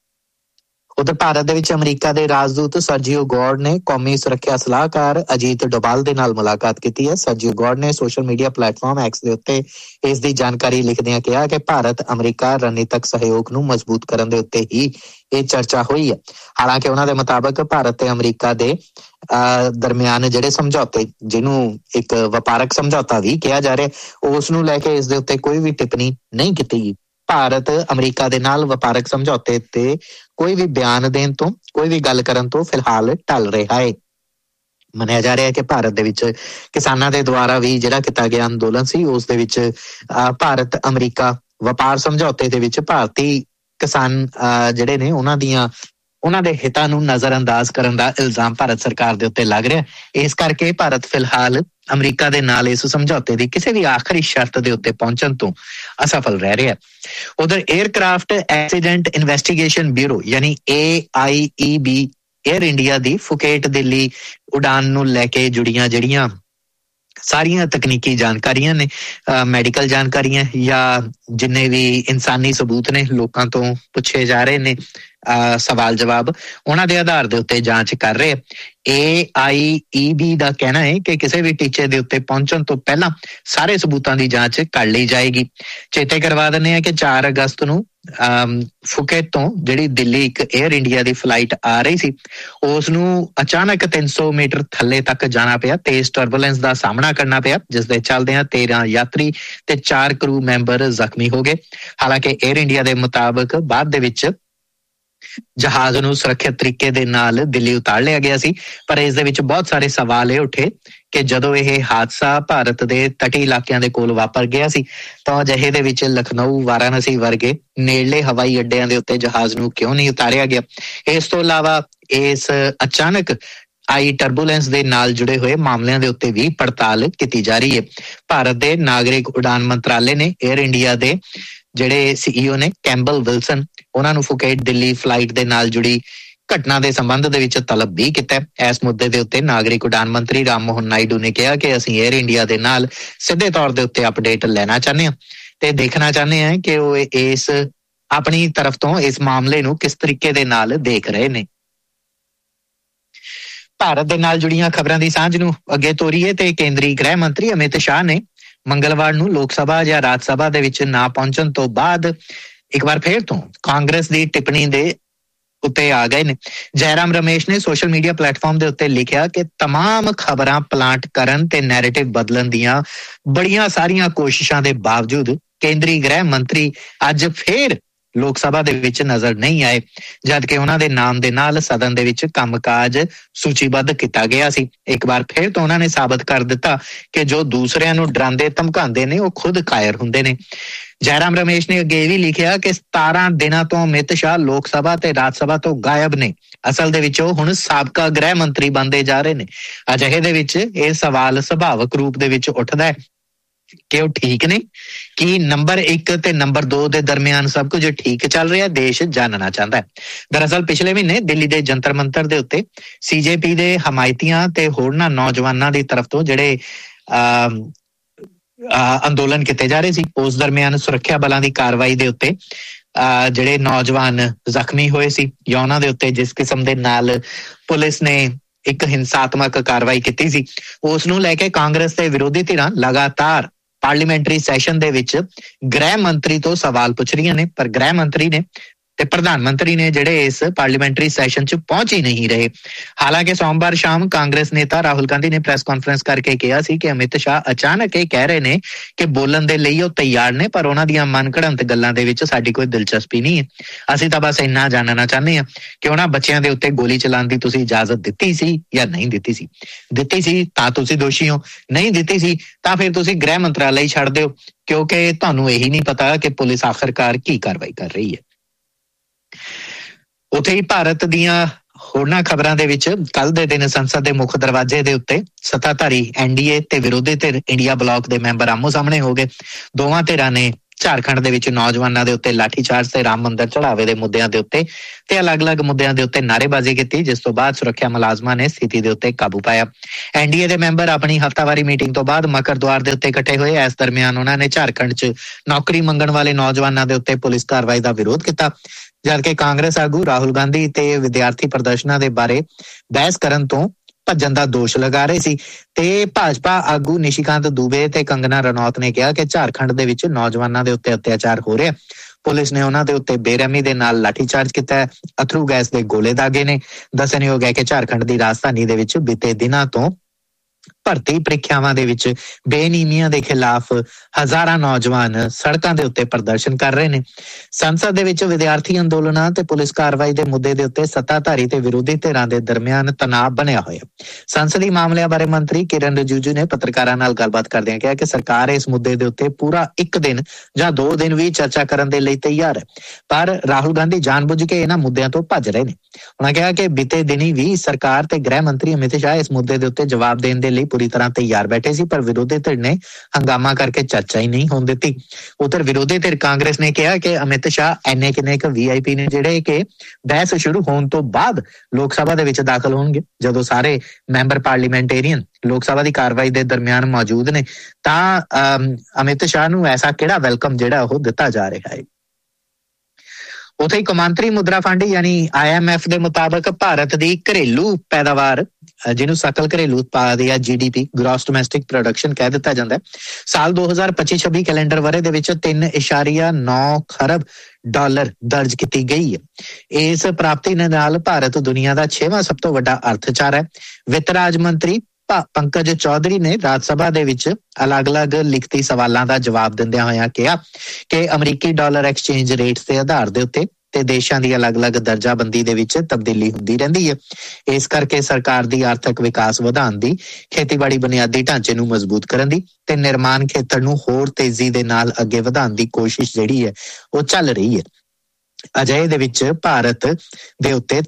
ਉਧਰ ਭਾਰਤ ਦੇ ਵਿੱਚ ਅਮਰੀਕਾ ਦੇ ਰਾਜਦੂਤ ਸਰਜੀਓ ਗੌਰਡ ਨੇ ਕੌਮੀ ਸੁਰੱਖਿਆ ਸਲਾਹਕਾਰ ਅਜੀਤ ਡੋਭਾਲ ਦੇ ਨਾਲ ਮੁਲਾਕਾਤ ਕੀਤੀ ਹੈ। ਸਰਜੀਓ ਗੌਰਡ ਨੇ ਸੋਸ਼ਲ ਮੀਡੀਆ ਪਲੇਟਫਾਰਮ ਐਕਸ ਦੇ ਉੱਤੇ ਇਸ ਦੀ ਜਾਣਕਾਰੀ ਲਿਖਦਿਆਂ ਕਿਹਾ ਕਿ ਭਾਰਤ ਅਮਰੀਕਾ ਰਣਨੀਤਕ ਸਹਿਯੋਗ ਨੂੰ ਮਜ਼ਬੂਤ ਕਰਨ ਦੇ ਉੱਤੇ ਹੀ ਇਹ ਚਰਚਾ ਹੋਈ ਹੈ। ਹਾਲਾਂਕਿ ਉਹਨਾਂ ਦੇ ਮੁਤਾਬਕ ਭਾਰਤ ਤੇ ਅਮਰੀਕਾ ਦੇ ਦਰਮਿਆਨ ਜਿਹੜੇ ਸਮਝੌਤੇ, ਜਿਹਨੂੰ ਇੱਕ ਵਪਾਰਕ ਸਮਝੌਤਾ ਵੀ ਕਿਹਾ ਜਾ ਰਿਹਾ, ਉਸ ਨੂੰ ਲੈ ਕੇ ਇਸ ਦੇ ਉੱਤੇ ਕੋਈ ਵੀ ਟਿੱਪਣੀ ਨਹੀਂ ਕੀਤੀ ਗਈ। ਭਾਰਤ ਅਮਰੀਕਾ ਦੇ ਨਾਲ ਵਪਾਰਕ ਸਮਝੌਤੇ ਤੇ ਕੋਈ ਵੀ ਬਿਆਨ ਦੇਣ ਤੋਂ, ਕੋਈ ਵੀ ਗੱਲ ਕਰਨ ਤੋਂ ਫਿਲਹਾਲ ਟਲ ਰਿਹਾ ਹੈ। ਮੰਨਿਆ ਜਾ ਰਿਹਾ ਹੈ ਕਿ ਭਾਰਤ ਦੇ ਵਿੱਚ ਕਿਸਾਨਾਂ ਦੇ ਦੁਆਰਾ ਵੀ ਜਿਹੜਾ ਕੀਤਾ ਗਿਆ ਅੰਦੋਲਨ ਸੀ, ਉਸ ਦੇ ਵਿੱਚ ਭਾਰਤ ਅਮਰੀਕਾ ਵਪਾਰ ਸਮਝੌਤੇ ਦੇ ਵਿੱਚ ਭਾਰਤੀ ਕਿਸਾਨ ਜਿਹੜੇ ਨੇ ਉਹਨਾਂ ਦੇ ਹਿੱਤਾਂ ਨੂੰ ਨਜ਼ਰਅੰਦਾਜ਼ ਕਰਨ ਦਾ ਇਲਜ਼ਾਮ ਭਾਰਤ ਸਰਕਾਰ ਦੇ ਉੱਤੇ ਲੱਗ ਰਿਹਾ। ਇਸ ਕਰਕੇ ਭਾਰਤ ਫਿਲਹਾਲ ਅਮਰੀਕਾ ਦੇ ਨਾਲ ਇਸ ਸਮਝੌਤੇ ਦੀ ਕਿਸੇ ਵੀ ਆਖਰੀ ਸ਼ਰਤ ਦੇ ਉੱਤੇ ਪਹੁੰਚਣ ਤੋਂ ਅਸਫਲ ਰਹਿ ਰਿਹਾ। ਉਧਰ 에ਅਰਕ੍ਰਾਫਟ ਐਕਸੀਡੈਂਟ ਇਨਵੈਸਟੀਗੇਸ਼ਨ ਬਿਊਰੋ ਯਾਨੀ AIEB 에ਅਰ ਇੰਡੀਆ ਦੀ ਫੁਕੇਟ ਦਿੱਲੀ ਉਡਾਨ ਨੂੰ ਲੈ ਕੇ ਜੁੜੀਆਂ ਜਿਹੜੀਆਂ ਸਾਰੀਆਂ ਤਕਨੀਕੀ ਜਾਣਕਾਰੀਆਂ ਨੇ, ਮੈਡੀਕਲ ਜਾਣਕਾਰੀਆਂ ਜਾਂ ਜਿੰਨੇ ਵੀ ਇਨਸਾਨੀ ਸਬੂਤ ਨੇ ਲੋਕਾਂ ਤੋਂ ਪੁੱਛੇ ਜਾ ਰਹੇ ਨੇ, ਸਵਾਲ ਜਵਾਬ, ਉਹਨਾਂ ਦੇ ਆਧਾਰ ਦੇ ਉੱਤੇ ਜਾਂਚ ਕਰ ਰਹੇ। AIEB ਦਾ ਕਹਿਣਾ ਹੈ ਕਿ ਕਿਸੇ ਵੀ ਟੀਚੇ ਦੇ ਉੱਤੇ ਪਹੁੰਚਣ ਤੋਂ ਪਹਿਲਾਂ ਸਾਰੇ ਸਬੂਤਾਂ ਦੀ ਜਾਂਚ ਕਰ ਲਈ ਜਾਏਗੀ। ਚੇਤੇ ਕਰਵਾ ਦਿੰਦੇ ਆ ਕਿ 4 ਅਗਸਤ ਨੂੰ ਫੁਕੇਟ ਤੋਂ ਜਿਹੜੀ ਦਿੱਲੀ ਇੱਕ 에ਅਰ ਇੰਡੀਆ ਦੀ ਫਲਾਈਟ ਆ ਰਹੀ ਸੀ, ਉਸ ਨੂੰ ਅਚਾਨਕ 300 ਮੀਟਰ ਥੱਲੇ ਤੱਕ ਜਾਣਾ ਪਿਆ, ਤੇਜ਼ ਟਰਬੂਲੈਂਸ ਦਾ ਸਾਹਮਣਾ ਕਰਨਾ ਪਿਆ, ਜਿਸ ਦੇ ਚੱਲਦਿਆਂ 13 ਯਾਤਰੀ ਤੇ 4 ਕਰੂ ਮੈਂਬਰ ਜ਼ਖਮੀ ਹੋ ਗਏ। ਹਾਲਾਂਕਿ 에ਅਰ ਇੰਡੀਆ ਦੇ ਮੁਤਾਬਕ ਬਾਅਦ ਦੇ ਵਿੱਚ ਜਹਾਜ਼ ਨੂੰ ਸੁਰੱਖਿਅਤ ਤਰੀਕੇ ਦੇ ਨਾਲ ਦਿੱਲੀ ਉਤਾਰ ਲਿਆ ਗਿਆ ਸੀ, ਪਰ ਇਸ ਦੇ ਵਿੱਚ ਬਹੁਤ ਸਾਰੇ ਸਵਾਲ ਇਹ ਉੱਠੇ ਕਿ ਜਦੋਂ ਇਹ ਹਾਦਸਾ ਭਾਰਤ ਦੇ ਤਟੀ ਇਲਾਕਿਆਂ ਦੇ ਕੋਲ ਵਾਪਰ ਗਿਆ ਸੀ ਤਾਂ ਅਜਿਹੇ ਦੇ ਵਿੱਚ ਲਖਨਊ, ਵਾਰਾਣਸੀ ਵਰਗੇ ਨੇੜਲੇ ਹਵਾਈ ਅੱਡਿਆਂ ਦੇ ਉੱਤੇ ਜਹਾਜ਼ ਨੂੰ ਕਿਉਂ ਨਹੀਂ ਉਤਾਰਿਆ ਗਿਆ। ਇਸ ਤੋਂ ਇਲਾਵਾ ਇਸ ਅਚਾਨਕ ਆਈ ਟਰਬੂਲੈਂਸ ਦੇ ਨਾਲ ਜੁੜੇ ਹੋਏ ਮਾਮਲਿਆਂ ਦੇ ਉੱਤੇ ਵੀ ਪੜਤਾਲ ਕੀਤੀ ਜਾ ਰਹੀ ਹੈ। ਭਾਰਤ ਦੇ ਨਾਗਰਿਕ ਉਡਾਨ ਮੰਤਰਾਲੇ ਨੇ 에ਅਰ ਇੰਡੀਆ ਦੇ ਜਿਹੜੇ CEO ਨੇ ਕੈਂਬਲ ਵਿਲਸਨ, ਉਹਨਾਂ ਨੂੰ ਫੁਕੇਟ ਦਿੱਲੀ ਫਲਾਈਟ ਦੇ ਨਾਲ ਜੁੜੀ ਘਟਨਾ ਦੇ ਸੰਬੰਧ ਦੇ ਵਿੱਚ ਤਲਬ ਵੀ ਕੀਤਾ। ਇਸ ਮੁੱਦੇ ਦੇ ਉੱਤੇ ਨਾਗਰਿਕ ਉਡਾਨ ਮੰਤਰੀ ਰਾਮ ਮੋਹਨ ਨਾਇਡੂ ਨੇ ਕਿਹਾ ਕਿ ਅਸੀਂ 에ਅਰ ਇੰਡੀਆ ਦੇ ਨਾਲ ਸਿੱਧੇ ਤੌਰ ਦੇ ਉੱਤੇ ਅਪਡੇਟ ਲੈਣਾ ਚਾਹੁੰਦੇ ਹਾਂ ਤੇ ਦੇਖਣਾ ਚਾਹੁੰਦੇ ਹਾਂ ਕਿ ਉਹ ਇਸ ਆਪਣੀ ਤਰਫ ਤੋਂ ਇਸ ਮਾਮਲੇ ਨੂੰ ਕਿਸ ਤਰੀਕੇ ਦੇ ਨਾਲ ਦੇਖ ਰਹੇ ਨੇ। ਭਾਰਤ ਦੇ ਨਾਲ ਜੁੜੀਆਂ ਖਬਰਾਂ ਦੀ ਸਾਂਝ ਨੂੰ ਅੱਗੇ ਤੋਰੀਏ ਤੇ ਕੇਂਦਰੀ ਗ੍ਰਹਿ ਮੰਤਰੀ ਅਮਿਤ ਸ਼ਾਹ ਨੇ ਮੰਗਲਵਾਰ ਨੂੰ ਲੋਕ ਸਭਾ ਜਾਂ ਰਾਜ ਸਭਾ ਦੇ ਵਿੱਚ ਨਾ ਪਹੁੰਚਣ ਤੋਂ ਬਾਅਦ ਇੱਕ ਵਾਰ ਫੇਰ ਤੋਂ ਕਾਂਗਰਸ ਦੀ ਟਿੱਪਣੀ ਦੇ ਉੱਤੇ ਆ ਗਏ ਨੇ। ਜੈਰਾਮ ਰਮੇਸ਼ ਨੇ ਸੋਸ਼ਲ ਮੀਡੀਆ ਪਲੇਟਫਾਰਮ ਦੇ ਉੱਤੇ ਲਿਖਿਆ ਕਿ ਤਮਾਮ ਖਬਰਾਂ ਪਲਾਂਟ ਕਰਨ ਤੇ ਨੈਰੇਟਿਵ ਬਦਲਣ ਦੀਆਂ ਬੜੀਆਂ ਸਾਰੀਆਂ ਕੋਸ਼ਿਸ਼ਾਂ ਦੇ ਬਾਵਜੂਦ ਕੇਂਦਰੀ ਗ੍ਰਹਿ ਮੰਤਰੀ ਅੱਜ ਫੇਰ ਲੋਕ ਸਭਾ ਦੇ ਵਿੱਚ ਨਜ਼ਰ ਨਹੀਂ ਆਏ, ਜਦਕਿ ਉਹਨਾਂ ਦੇ ਨਾਮ ਦੇ ਨਾਲ ਸਦਨ ਦੇ ਵਿੱਚ ਕੰਮਕਾਜ ਸੂਚੀਬੱਧ ਕੀਤਾ ਗਿਆ ਸੀ। ਇੱਕ ਵਾਰ ਫਿਰ ਤੋਂ ਉਹਨਾਂ ਨੇ ਸਾਬਤ ਕਰ ਦਿੱਤਾ ਕਿ ਜੋ ਦੂਸਰਿਆਂ ਨੂੰ ਡਰਾਉਂਦੇ ਧਮਕਾਉਂਦੇ ਨੇ ਉਹ ਖੁਦ ਕਾਇਰ ਹੁੰਦੇ ਨੇ। ਜੈਰਾਮ ਰਮੇਸ਼ ਨੇ ਅੱਗੇ ਇਹ ਵੀ ਲਿਖਿਆ ਕਿ 17 ਦਿਨਾਂ ਤੋਂ ਅਮਿਤ ਸ਼ਾਹ ਲੋਕ ਸਭਾ ਤੇ ਰਾਜ ਸਭਾ ਤੋਂ ਗਾਇਬ ਨੇ। ਅਸਲ ਦੇ ਵਿੱਚ ਉਹ ਹੁਣ ਸਾਬਕਾ ਗ੍ਰਹਿ ਮੰਤਰੀ ਬਣਦੇ ਜਾ ਰਹੇ ਨੇ। ਅਜਿਹੇ ਦੇ ਵਿੱਚ ਇਹ ਸਵਾਲ ਸੁਭਾਵਕ ਰੂਪ ਦੇ ਵਿੱਚ ਉੱਠਦਾ ਹੈ ਕਿ ਉਹ ਠੀਕ ਨੇ, ਕਿ ਨੰਬਰ 1 ਤੇ ਨੰਬਰ 2 ਦੇ ਦਰਮਿਆਨ ਸਭ ਕੁਝ ਠੀਕ ਚੱਲ ਰਿਹਾ, ਦੇਸ਼ ਜਾਣਨਾ ਚਾਹੁੰਦਾ ਹੈ। ਦਰਅਸਲ ਪਿਛਲੇ ਮਹੀਨੇ ਦਿੱਲੀ ਦੇ ਜੰਤਰ ਮੰਤਰ ਦੇ ਉੱਤੇ CJP ਦੇ ਹਮਾਇਤੀਆਂ ਤੇ ਹੋਰਨਾਂ ਨੌਜਵਾਨਾਂ ਦੀ ਤਰਫ ਤੋਂ ਜਿਹੜੇ ਅੰਦੋਲਨ ਕੀਤੇ ਜਾ ਰਹੇ ਸੀ, ਉਸ ਦਰਮਿਆਨ ਸੁਰੱਖਿਆ ਬਲਾਂ ਦੀ ਕਾਰਵਾਈ ਦੇ ਉੱਤੇ ਜਿਹੜੇ ਨੌਜਵਾਨ ਜ਼ਖਮੀ ਹੋਏ ਸੀ ਜਾਂ ਉਹਨਾਂ ਦੇ ਉੱਤੇ ਜਿਸ ਕਿਸਮ ਦੇ ਨਾਲ ਪੁਲਿਸ ਨੇ ਇੱਕ ਹਿੰਸਾਤਮਕ ਕਾਰਵਾਈ ਕੀਤੀ ਸੀ, ਉਸ ਨੂੰ ਲੈ ਕੇ ਕਾਂਗਰਸ ਤੇ ਵਿਰੋਧੀ ਧਿਰਾਂ ਲਗਾਤਾਰ ਪਾਰਲੀਮੈਂਟਰੀ ਸੈਸ਼ਨ ਦੇ ਵਿੱਚ ਗ੍ਰਹਿ ਮੰਤਰੀ ਤੋਂ ਸਵਾਲ ਪੁੱਛ ਰਹੀਆਂ ਨੇ, ਪਰ ਗ੍ਰਹਿ ਮੰਤਰੀ ਨੇ ਤੇ ਪ੍ਰਧਾਨ ਮੰਤਰੀ ਨੇ ਜਿਹੜੇ ਇਸ ਪਾਰਲੀਮੈਂਟਰੀ ਸੈਸ਼ਨ 'ਚ ਪਹੁੰਚ ਹੀ ਨਹੀਂ ਰਹੇ। ਹਾਲਾਂਕਿ ਸੋਮਵਾਰ ਸ਼ਾਮ ਕਾਂਗਰਸ ਨੇਤਾ ਰਾਹੁਲ ਗਾਂਧੀ ਨੇ ਪ੍ਰੈਸ ਕਾਨਫਰੰਸ ਕਰਕੇ ਕਿਹਾ ਸੀ ਕਿ ਅਮਿਤ ਸ਼ਾਹ ਅਚਾਨਕ ਇਹ ਕਹਿ ਰਹੇ ਨੇ ਕਿ ਬੋਲਣ ਦੇ ਲਈ ਉਹ ਤਿਆਰ ਨੇ, ਪਰ ਉਹਨਾਂ ਦੀਆਂ ਮਨਘੜੰਤ ਗੱਲਾਂ ਦੇ ਵਿੱਚ ਸਾਡੀ ਕੋਈ ਦਿਲਚਸਪੀ ਨਹੀਂ ਹੈ। ਅਸੀਂ ਤਾਂ ਬਸ ਇੰਨਾ ਜਾਣਨਾ ਚਾਹੁੰਦੇ ਹਾਂ ਕਿ ਉਹਨਾਂ ਬੱਚਿਆਂ ਦੇ ਉੱਤੇ ਗੋਲੀ ਚਲਾਉਣ ਦੀ ਤੁਸੀਂ ਇਜਾਜ਼ਤ ਦਿੱਤੀ ਸੀ ਜਾਂ ਨਹੀਂ ਦਿੱਤੀ ਸੀ। ਦਿੱਤੀ ਸੀ ਤਾਂ ਤੁਸੀਂ ਦੋਸ਼ੀ ਹੋ, ਨਹੀਂ ਦਿੱਤੀ ਸੀ ਤਾਂ ਫਿਰ ਤੁਸੀਂ ਗ੍ਰਹਿ ਮੰਤਰਾਲਾ ਹੀ ਛੱਡ ਦਿਓ, ਕਿਉਂਕਿ ਤੁਹਾਨੂੰ ਇਹੀ ਨਹੀਂ ਪਤਾ ਕਿ ਪੁਲਿਸ ਆਖਰਕਾਰ ਕੀ ਕਾਰਵਾਈ ਕਰ ਰਹੀ ਹੈ। ਉੱਥੇ ਹੀ ਭਾਰਤ ਦੀਆਂ ਹੋਰਨਾਂ ਖਬਰਾਂ ਦੇ ਵਿੱਚ ਕੱਲ ਦੇ ਦਿਨ ਸੰਸਦ ਦੇ ਮੁੱਖ ਦਰਵਾਜ਼ੇ ਦੇ ਉੱਤੇ ਸੱਤਾਧਾਰੀ NDA ਤੇ ਵਿਰੋਧੀ ਧਿਰ ਇੰਡੀਆ ਬਲਾਕ ਦੇ ਮੈਂਬਰ ਆਮੋ ਸਾਹਮਣੇ ਹੋ ਗਏ। ਦੋਵਾਂ ਧਿਰਾਂ ਨੇ ਝਾਰਖੰਡ ਦੇ ਵਿੱਚ ਨੌਜਵਾਨਾਂ ਦੇ ਉੱਤੇ ਲਾਠੀਚਾਰਜ ਤੇ ਰਾਮ ਮੰਦਿਰ ਚੜਾਵੇ ਦੇ ਮੁੱਦਿਆਂ ਦੇ ਉੱਤੇ ਤੇ ਅਲੱਗ-ਅਲੱਗ ਮੁੱਦਿਆਂ ਦੇ ਉੱਤੇ ਨਾਅਰੇਬਾਜ਼ੀ ਕੀਤੀ, ਜਿਸ ਤੋਂ ਬਾਅਦ ਸੁਰੱਖਿਆ ਮੁਲਾਜ਼ਮਾਂ ਨੇ ਸਥਿਤੀ ਦੇ ਉੱਤੇ ਕਾਬੂ ਪਾਇਆ। NDA ਦੇ ਮੈਂਬਰ ਆਪਣੀ ਹਫ਼ਤਾਵਾਰੀ ਮੀਟਿੰਗ ਤੋਂ ਬਾਅਦ ਮਕਰ ਦੁਆਰ ਦੇ ਉੱਤੇ ਇਕੱਠੇ ਹੋਏ। ਇਸ ਦਰਮਿਆਨ ਉਹਨਾਂ ਨੇ ਝਾਰਖੰਡ 'ਚ ਨੌਕਰੀ ਮੰਗਣ ਵਾਲੇ ਨੌਜਵਾਨਾਂ ਦੇ ਉੱਤੇ ਪੁਲਿਸ ਕਾਰਵਾਈ ਦਾ ਵਿਰੋਧ ਕੀਤਾ, ਜਦਕਿ ਕਾਂਗਰਸ ਆਗੂ ਰਾਹੁਲ ਗਾਂਧੀ ਤੇ ਵਿਦਿਆਰਥੀ ਪ੍ਰਦਰਸ਼ਨਾਂ ਦੇ ਬਾਰੇ ਬਹਿਸ ਕਰਨ ਤੋਂ ਭੱਜਣ ਦਾ ਦੋਸ਼ ਲਗਾ ਰਹੇ ਸੀ। ਤੇ ਭਾਜਪਾ ਆਗੂ ਨਿਸ਼ੀਕਾਂਤ ਦੁਬੇ ਤੇ ਕੰਗਨਾ ਰਣੌਤ ਨੇ ਕਿਹਾ ਕਿ ਝਾਰਖੰਡ ਦੇ ਵਿੱਚ ਨੌਜਵਾਨਾਂ ਦੇ ਉੱਤੇ ਅਤਿਆਚਾਰ ਹੋ ਰਿਹਾ, ਪੁਲਿਸ ਨੇ ਉਹਨਾਂ ਦੇ ਉੱਤੇ ਬੇਰਹਿਮੀ ਦੇ ਨਾਲ ਲਾਠੀਚਾਰਜ ਕੀਤਾ ਹੈ, ਅਥਰੂ ਗੈਸ ਦੇ ਗੋਲੇ ਦਾਗੇ ਨੇ। ਦੱਸਣਯੋਗ ਹੈ ਕਿ ਝਾਰਖੰਡ ਦੀ ਰਾਜਧਾਨੀ ਦੇ ਵਿੱਚ ਬੀਤੇ ਦਿਨਾਂ ਤੋਂ ਭਰਤੀ ਪ੍ਰੀਖਿਆਵਾਂ ਦੇ ਵਿੱਚ ਬੇਨੀਮੀਆਂ ਦੇ ਖਿਲਾਫ ਹਜ਼ਾਰਾਂ ਨੌਜਵਾਨ ਸੜਕਾਂ ਦੇ ਉੱਤੇ ਪ੍ਰਦਰਸ਼ਨ ਕਰ ਰਹੇ ਨੇ। ਸੰਸਦ ਦੇ ਵਿੱਚ ਵਿਦਿਆਰਥੀ ਅੰਦੋਲਨਾਂ ਤੇ ਪੁਲਿਸ ਕਾਰਵਾਈ ਦੇ ਮੁੱਦੇ ਦੇ ਉੱਤੇ ਸੱਤਾਧਾਰੀ ਤੇ ਵਿਰੋਧੀ ਧਿਰਾਂ ਦੇ ਦਰਮਿਆਨ ਤਣਾਅ ਬਣਿਆ ਹੋਇਆ। ਸੰਸਦੀ ਮਾਮਲਿਆਂ ਬਾਰੇ ਮੰਤਰੀ ਕਿਰਨ ਰਿਜਿਜੂ ਨੇ ਪੱਤਰਕਾਰਾਂ ਨਾਲ ਗੱਲਬਾਤ ਕਰਦਿਆਂ ਕਿਹਾ ਕਿ ਸਰਕਾਰ ਇਸ ਮੁੱਦੇ ਦੇ ਉੱਤੇ ਪੂਰਾ 1 ਦਿਨ ਜਾਂ 2 ਦਿਨ ਵੀ ਚਰਚਾ ਕਰਨ ਦੇ ਲਈ ਤਿਆਰ ਹੈ, ਪਰ ਰਾਹੁਲ ਗਾਂਧੀ ਜਾਣਬੁੱਝ ਕੇ ਇਹਨਾਂ ਮੁੱਦਿਆਂ ਤੋਂ ਭੱਜ ਰਹੇ ਨੇ। ਉਹਨਾਂ ਕਿਹਾ ਕਿ ਬੀਤੇ ਦਿਨੀ ਵੀ ਸਰਕਾਰ ਤੇ ਗ੍ਰਹਿ ਮੰਤਰੀ ਅਮਿਤ ਸ਼ਾਹ ਇਸ ਮੁੱਦੇ ਦੇ ਉੱਤੇ ਜਵਾਬ ਦੇਣ ਦੇ ਲਈ ਪੂਰੀ ਤਰ੍ਹਾਂ ਤਿਆਰ ਬੈਠੇ ਸੀ, ਪਰ ਵਿਰੋਧੀ ਧਿਰ ਨੇ ਹੰਗਾਮਾ ਕਰਕੇ ਚਰਚਾ ਹੀ ਨਹੀਂ ਹੋਣ ਦਿੱਤੀ। ਉਧਰ ਵਿਰੋਧੀ ਧਿਰ ਕਾਂਗਰਸ ਨੇ ਕਿਹਾ ਕਿ ਅਮਿਤ ਸ਼ਾਹ ਇੰਨੇ ਕਿੰਨੇ ਕੁ VIP ਨੇ ਜਿਹੜੇ ਕਿ ਬਹਿਸ ਸ਼ੁਰੂ ਹੋਣ ਤੋਂ ਬਾਅਦ ਲੋਕ ਸਭਾ ਦੇ ਵਿੱਚ ਦਾਖਲ ਹੋਣਗੇ। ਜਦੋਂ ਸਾਰੇ ਮੈਂਬਰ ਪਾਰਲੀਮੈਂਟੇਰੀਅਨ ਲੋਕ ਸਭਾ ਦੀ ਕਾਰਵਾਈ ਦੇ ਦਰਮਿਆਨ ਮੌਜੂਦ ਨੇ ਤਾਂ ਅਮਿਤ ਸ਼ਾਹ ਨੂੰ ਐਸਾ ਕਿਹੜਾ ਵੈਲਕਮ ਜਿਹੜਾ ਉਹ ਦਿੱਤਾ ਜਾ ਰਿਹਾ ਹੈ। ਉੱਥੇ ਹੀ ਕੌਮਾਂਤਰੀ ਮੁਦਰਾ ਫੰਡ ਯਾਨੀ IMF ਦੇ ਮੁਤਾਬਕ ਭਾਰਤ ਦੀ ਘਰੇਲੂ ਪੈਦਾਵਾਰ, ਜਿਹਨੂੰ ਸਕਲ ਘਰੇਲੂ ਉਤਪਾਦ ਜਾਂ GDP ਗ੍ਰੋਸ ਡੋਮੈਸਟਿਕ ਪ੍ਰੋਡਕਸ਼ਨ ਕਹਿ ਦਿੱਤਾ ਜਾਂਦਾ, ਸਾਲ 2025-26 ਕੈਲੰਡਰ ਵਰ੍ਹੇ ਦੇ ਵਿੱਚ 3.9 ਖਰਬ ਡਾਲਰ ਦਰਜ ਕੀਤੀ ਗਈ ਹੈ। ਇਸ ਪ੍ਰਾਪਤੀ ਨਾਲ ਭਾਰਤ ਦੁਨੀਆ ਦਾ 6ਵਾਂ ਸਭ ਤੋਂ ਵੱਡਾ ਅਰਥਚਾਰਾ ਹੈ। ਵਿੱਤ ਰਾਜ ਮੰਤਰੀ ਪੰਕਜ ਚੌਧਰੀ ਨੇ ਰਾਜ ਸਭਾ ਦੇ ਵਿੱਚ ਅਲੱਗ-ਅਲੱਗ ਲਿਖਤੀ ਸਵਾਲਾਂ ਦਾ ਜਵਾਬ ਦਿੰਦਿਆਂ ਹੋਇਆਂ ਕਿਹਾ ਕਿ ਅਮਰੀਕੀ ਡਾਲਰ ਐਕਸਚੇਂਜ ਰੇਟਸ ਦੇ ਆਧਾਰ ਦੇ ਉੱਤੇ ਤੇ ਦੇਸ਼ਾਂ ਦੀ ਅਲੱਗ-ਅਲੱਗ ਦਰਜਾਬੰਦੀ ਦੇ ਵਿੱਚ ਤਬਦੀਲੀ ਹੁੰਦੀ ਰਹਿੰਦੀ ਹੈ। ਇਸ ਕਰਕੇ ਸਰਕਾਰ ਦੀ ਆਰਥਿਕ ਵਿਕਾਸ ਵਧਾਉਣ ਦੀ, ਖੇਤੀਬਾੜੀ ਬੁਨਿਆਦੀ ਢਾਂਚੇ ਨੂੰ ਮਜ਼ਬੂਤ ਕਰਨ ਦੀ ਤੇ ਨਿਰਮਾਣ ਖੇਤਰ ਨੂੰ ਹੋਰ ਤੇਜ਼ੀ ਦੇ ਨਾਲ ਅੱਗੇ ਵਧਾਉਣ ਦੀ ਕੋਸ਼ਿਸ਼ ਜਿਹੜੀ ਹੈ ਉਹ ਚੱਲ ਰਹੀ ਹੈ। ਅਜਿਹੇ ਦੇ ਵਿੱਚ ਭਾਰਤ ਦੇ ਉੱਤੇ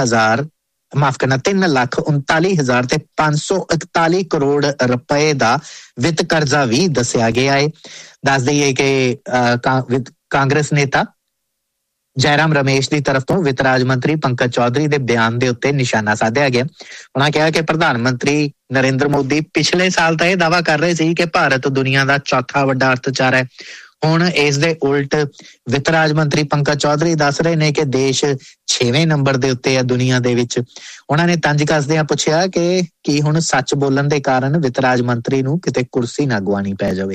3,39,541 ਕਰੋੜ ਰੁਪਏ ਦਾ ਵਿੱਤ ਕਰਜ਼ਾ ਵੀ ਦੱਸਿਆ ਗਿਆ ਹੈ। ਦੱਸ ਦਈਏ ਕਿ ਕਾਂਗਰਸ ਨੇਤਾ ਜੈਰਾਮ ਰਮੇਸ਼ ਦੀ ਤਰਫ ਤੋਂ ਵਿੱਤ ਰਾਜ ਮੰਤਰੀ ਪੰਕਜ ਚੌਧਰੀ ਦੇ ਬਿਆਨ ਦੇ ਉੱਤੇ ਨਿਸ਼ਾਨਾ ਸਾਧਿਆ ਗਿਆ। ਉਹਨਾਂ ਕਿਹਾ ਕਿ ਪ੍ਰਧਾਨ ਮੰਤਰੀ ਨਰਿੰਦਰ ਮੋਦੀ ਪਿਛਲੇ ਸਾਲ ਤਾਂ ਇਹ ਦਾਅਵਾ ਕਰ ਰਹੇ ਸੀ ਕਿ ਭਾਰਤ ਦੁਨੀਆ ਦਾ ਚੌਥਾ ਵੱਡਾ ਅਰਥਚਾਰਾ ਹੈ। ਹੁਣ ਇਸ ਦੇ ਉਲਟ ਵਿੱਤ ਰਾਜ ਮੰਤਰੀ ਪੰਕਜ ਚੌਧਰੀ ਦੱਸ ਰਹੇ ਨੇ ਕਿ ਦੇਸ਼ 6ਵੇਂ ਨੰਬਰ ਦੇ ਉੱਤੇ ਹੈ ਦੁਨੀਆ ਦੇ ਵਿੱਚ। ਉਹਨਾਂ ਨੇ ਤੰਜ ਕੱਸਦਿਆਂ ਪੁੱਛਿਆ ਕਿ ਕੀ ਹੁਣ ਸੱਚ ਬੋਲਣ ਦੇ ਕਾਰਨ ਵਿੱਤ ਰਾਜ ਮੰਤਰੀ ਨੂੰ ਕਿਤੇ ਕੁਰਸੀ ਨਾ ਗਵਾਉਣੀ ਪੈ ਜਾਵੇ।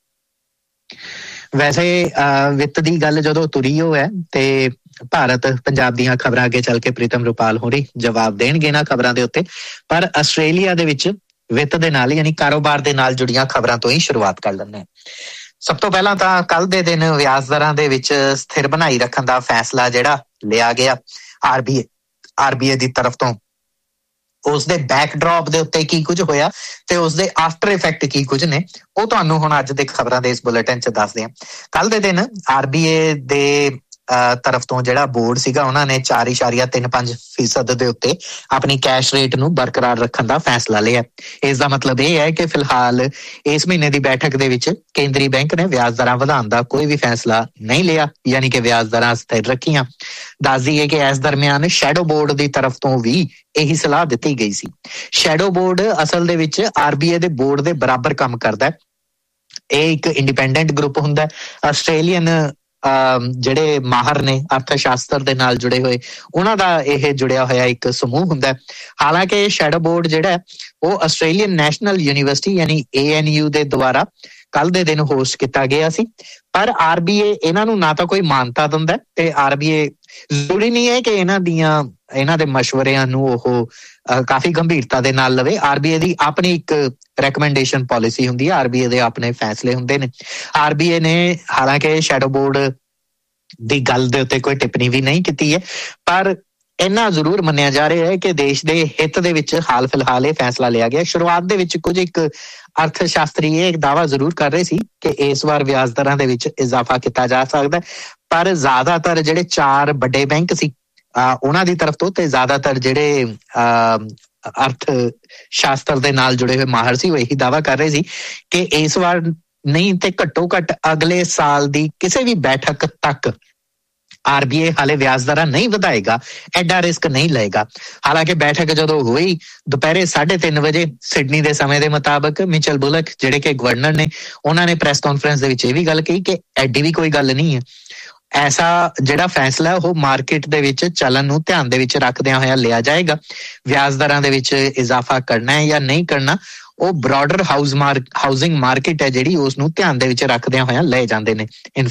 ਵੈਸੇ ਵਿੱਤ ਦੀ ਗੱਲ ਜਦੋਂ ਤੁਰੀ ਹੋ ਹੈ ਤੇ ਭਾਰਤ ਪੰਜਾਬ ਦੀਆਂ ਖਬਰਾਂ ਅੱਗੇ ਚੱਲ ਕੇ ਪ੍ਰੀਤਮ ਰੁਪਾਲ ਹੋਰੀ ਜਵਾਬ ਦੇਣਗੇ ਇਹਨਾਂ ਖਬਰਾਂ ਦੇ ਉੱਤੇ, ਪਰ ਆਸਟ੍ਰੇਲੀਆ ਦੇ ਵਿੱਚ ਵਿੱਤ ਦੇ ਨਾਲ ਯਾਨੀ ਕਾਰੋਬਾਰ ਦੇ ਨਾਲ ਜੁੜੀਆਂ ਖਬਰਾਂ ਤੋਂ ਹੀ ਸ਼ੁਰੂਆਤ ਕਰ ਲੈਂਦੇ ਹਾਂ। ਸਭ ਤੋਂ ਪਹਿਲਾਂ ਤਾਂ ਕੱਲ ਦੇ ਦਿਨ ਵਿਆਜ ਦਰਾਂ ਦੇ ਵਿੱਚ ਸਥਿਰ ਬਣਾਈ ਰੱਖਣ ਦਾ ਫੈਸਲਾ ਜਿਹੜਾ ਲਿਆ ਗਿਆ RBI ਦੀ ਤਰਫ ਤੋਂ, ਉਸਦੇ ਬੈਕਡ੍ਰੌਪ ਦੇ ਉੱਤੇ ਕੀ ਕੁਝ ਹੋਇਆ ਤੇ ਉਸਦੇ ਆਫਟਰ ਇਫੈਕਟ ਕੀ ਕੁਝ ਨੇ, ਉਹ ਤੁਹਾਨੂੰ ਹੁਣ ਅੱਜ ਦੇ ਖਬਰਾਂ ਦੇ ਇਸ ਬੁਲੇਟਿਨ 'ਚ ਦੱਸਦੇ ਹਾਂ। ਕੱਲ ਦੇ ਦਿਨ RBI ਦੇ ਤਰਫ ਤੋਂ ਜਿਹੜਾ ਬੋਰਡ ਸੀਗਾ ਉਹਨਾਂ ਨੇ 4.35% ਦੇ ਉੱਤੇ ਆਪਣੀ ਕੈਸ਼ ਰੇਟ ਨੂੰ ਬਰਕਰਾਰ ਰੱਖਣ ਦਾ ਫੈਸਲਾ ਲਿਆ। ਇਸ ਦਾ ਮਤਲਬ ਇਹ ਹੈ ਕਿ ਫਿਲਹਾਲ ਇਸ ਮਹੀਨੇ ਦੀ ਬੈਠਕ ਦੇ ਵਿੱਚ ਕੇਂਦਰੀ ਬੈਂਕ ਨੇ ਵਿਆਜ ਦਰਾਂ ਵਧਾਉਣ ਦਾ ਕੋਈ ਵੀ ਫੈਸਲਾ ਨਹੀਂ ਲਿਆ, ਯਾਨੀ ਕਿ ਵਿਆਜ ਦਰਾਂ ਸਥਿਰ ਰੱਖੀਆਂ। ਦੱਸ ਦਈਏ ਕਿ ਇਸ ਦਰਮਿਆਨ ਸ਼ੈਡੋ ਬੋਰਡ ਦੀ ਤਰਫ ਤੋਂ ਵੀ ਇਹੀ ਸਲਾਹ ਦਿੱਤੀ ਗਈ ਸੀ। ਸ਼ੈਡੋ ਬੋਰਡ ਅਸਲ ਦੇ ਵਿੱਚ RBI ਦੇ ਬੋਰਡ ਦੇ ਬਰਾਬਰ ਕੰਮ ਕਰਦਾ ਹੈ। ਇਹ ਇੱਕ ਇੰਡੀਪੈਂਡੈਂਟ ਗਰੁੱਪ ਹੁੰਦਾ। ਆਸਟ੍ਰੇਲੀਅਨ ਜਿਹੜੇ ਮਾਹਰ ਨੇ ਅਰਥ ਸ਼ਾਸਤਰ ਦੇ ਨਾਲ ਜੁੜੇ ਹੋਏ, ਉਹਨਾਂ ਦਾ ਇਹ ਜੁੜਿਆ ਹੋਇਆ ਇੱਕ ਸਮੂਹ ਹੁੰਦਾ। ਹਾਲਾਂਕਿ ਸ਼ੈਡੋ ਬੋਰਡ ਜਿਹੜਾ ਉਹ ਆਸਟ੍ਰੇਲੀਅਨ ਨੈਸ਼ਨਲ ਯੂਨੀਵਰਸਿਟੀ ਯਾਨੀ ANU ਦੇ ਦੁਆਰਾ ਕੱਲ ਦੇ ਦਿਨ ਹੋਸਟ ਕੀਤਾ ਗਿਆ ਸੀ, ਪਰ RBI ਇਹਨਾਂ ਨੂੰ ਨਾ ਤਾਂ ਕੋਈ ਮਾਨਤਾ ਦਿੰਦਾ ਤੇ RBI ਜ਼ਰੂਰੀ ਨਹੀਂ ਹੈ ਕਿ ਇਹਨਾਂ ਦੇ ਮਸ਼ਵਰਿਆਂ ਨੂੰ ਉਹ ਕਾਫੀ ਗੰਭੀਰਤਾ ਦੇ ਨਾਲ ਲਵੇ। RBI ਦੀ ਆਪਣੀ ਇੱਕ ਰეკਮੈਂਡੇਸ਼ਨ ਪਾਲਿਸੀ ਹੁੰਦੀ ਹੈ, RBI ਦੇ ਆਪਣੇ ਫੈਸਲੇ ਹੁੰਦੇ ਨੇ। RBI ਨੇ ਹਾਲਾਂਕਿ ਸ਼ੈਡੋ ਬੋਰਡ ਦੀ ਗੱਲ ਦੇ ਉੱਤੇ ਕੋਈ ਟਿੱਪਣੀ ਵੀ ਨਹੀਂ ਕੀਤੀ ਹੈ, ਪਰ ਇੰਨਾ ਜ਼ਰੂਰ ਮੰਨਿਆ ਜਾ ਰਿਹਾ ਹੈ ਕਿ ਦੇਸ਼ ਦੇ ਹਿੱਤ ਦੇ ਵਿੱਚ ਹਾਲ ਫਿਲਹਾਲ ਇਹ ਫੈਸਲਾ ਲਿਆ ਗਿਆ। ਸ਼ੁਰੂਆਤ ਦੇ ਵਿੱਚ ਕੁਝ ਇੱਕ ਅਰਥ ਸ਼ਾਸਤਰੀ ਇਹ ਦਾਅਵਾ ਜ਼ਰੂਰ ਕਰ ਰਹੇ ਸੀ ਕਿ ਇਸ ਵਾਰ ਵਿਆਜ ਦਰਾਂ ਦੇ ਵਿੱਚ ਇਜ਼ਾਫਾ ਕੀਤਾ ਜਾ ਸਕਦਾ, ਪਰ ਜ਼ਿਆਦਾਤਰ ਜਿਹੜੇ 4 ਵੱਡੇ ਬੈਂਕ ਸੀ ਉਹਨਾਂ ਦੀ ਤਰਫ ਤੋਂ ਤੇ ਜ਼ਿਆਦਾਤਰ ਜਿਹੜੇ ਅਰਥ ਸ਼ਾਸਤਰ ਦੇ ਨਾਲ ਜੁੜੇ ਹੋਏ ਮਾਹਰ ਸੀ ਉਹ ਇਹੀ ਦਾਅਵਾ ਕਰ ਰਹੇ ਸੀ ਕਿ ਇਸ ਵਾਰ ਨਹੀਂ ਤੇ ਘੱਟੋ ਘੱਟ ਅਗਲੇ ਸਾਲ ਦੀ ਕਿਸੇ ਵੀ ਬੈਠਕ ਤੱਕ RBI ਹਾਲੇ ਵਿਆਜ ਦਰਾਂ ਨਹੀਂ ਵਧਾਏਗਾ, ਐਡਾ ਰਿਸਕ ਨਹੀਂ ਲਏਗਾ। ਹਾਲਾਂਕਿ ਬੈਠਕ ਜਦੋਂ ਹੋਈ ਦੁਪਹਿਰੇ 3:30 ਵਜੇ ਸਿਡਨੀ ਦੇ ਸਮੇਂ ਦੇ ਮੁਤਾਬਕ ਮਿਚਲ ਬੁਲਕ ਜਿਹੜੇ ਕਿ ਗਵਰਨਰ ਨੇ, ਉਹਨਾਂ ਨੇ ਪ੍ਰੈਸ ਕਾਨਫਰੰਸ ਦੇ ਵਿੱਚ ਇਹ ਵੀ ਗੱਲ ਕਹੀ ਕਿ ਐਡੀ ਵੀ ਕੋਈ ਗੱਲ ਨਹੀਂ ਹੈ। ਐਸਾ ਜਿਹੜਾ ਫੈਸਲਾ ਉਹ ਮਾਰਕੀਟ ਦੇ ਵਿੱਚ ਚੱਲਣ ਨੂੰ ਧਿਆਨ ਦੇ ਵਿੱਚ ਰੱਖਦਿਆਂ ਹੋਇਆ ਲਿਆ ਜਾਏਗਾ। ਵਿਆਜ ਦਰਾਂ ਦੇ ਵਿੱਚ ਇਜ਼ਾਫਾ ਕਰਨਾ ਹੈ ਜਾਂ ਨਹੀਂ ਕਰਨਾ, ਉਹ ਬ੍ਰੌਡਰ ਹਾਊਸਿੰਗ ਮਾਰਕੀਟ ਹੈ ਜਿਹੜੀ ਉਸ ਨੂੰ ਧਿਆਨ ਦੇ ਵਿੱਚ ਰੱਖਦਿਆਂ ਹੋਇਆ ਲਏ ਜਾਂਦੇ ਨੇ।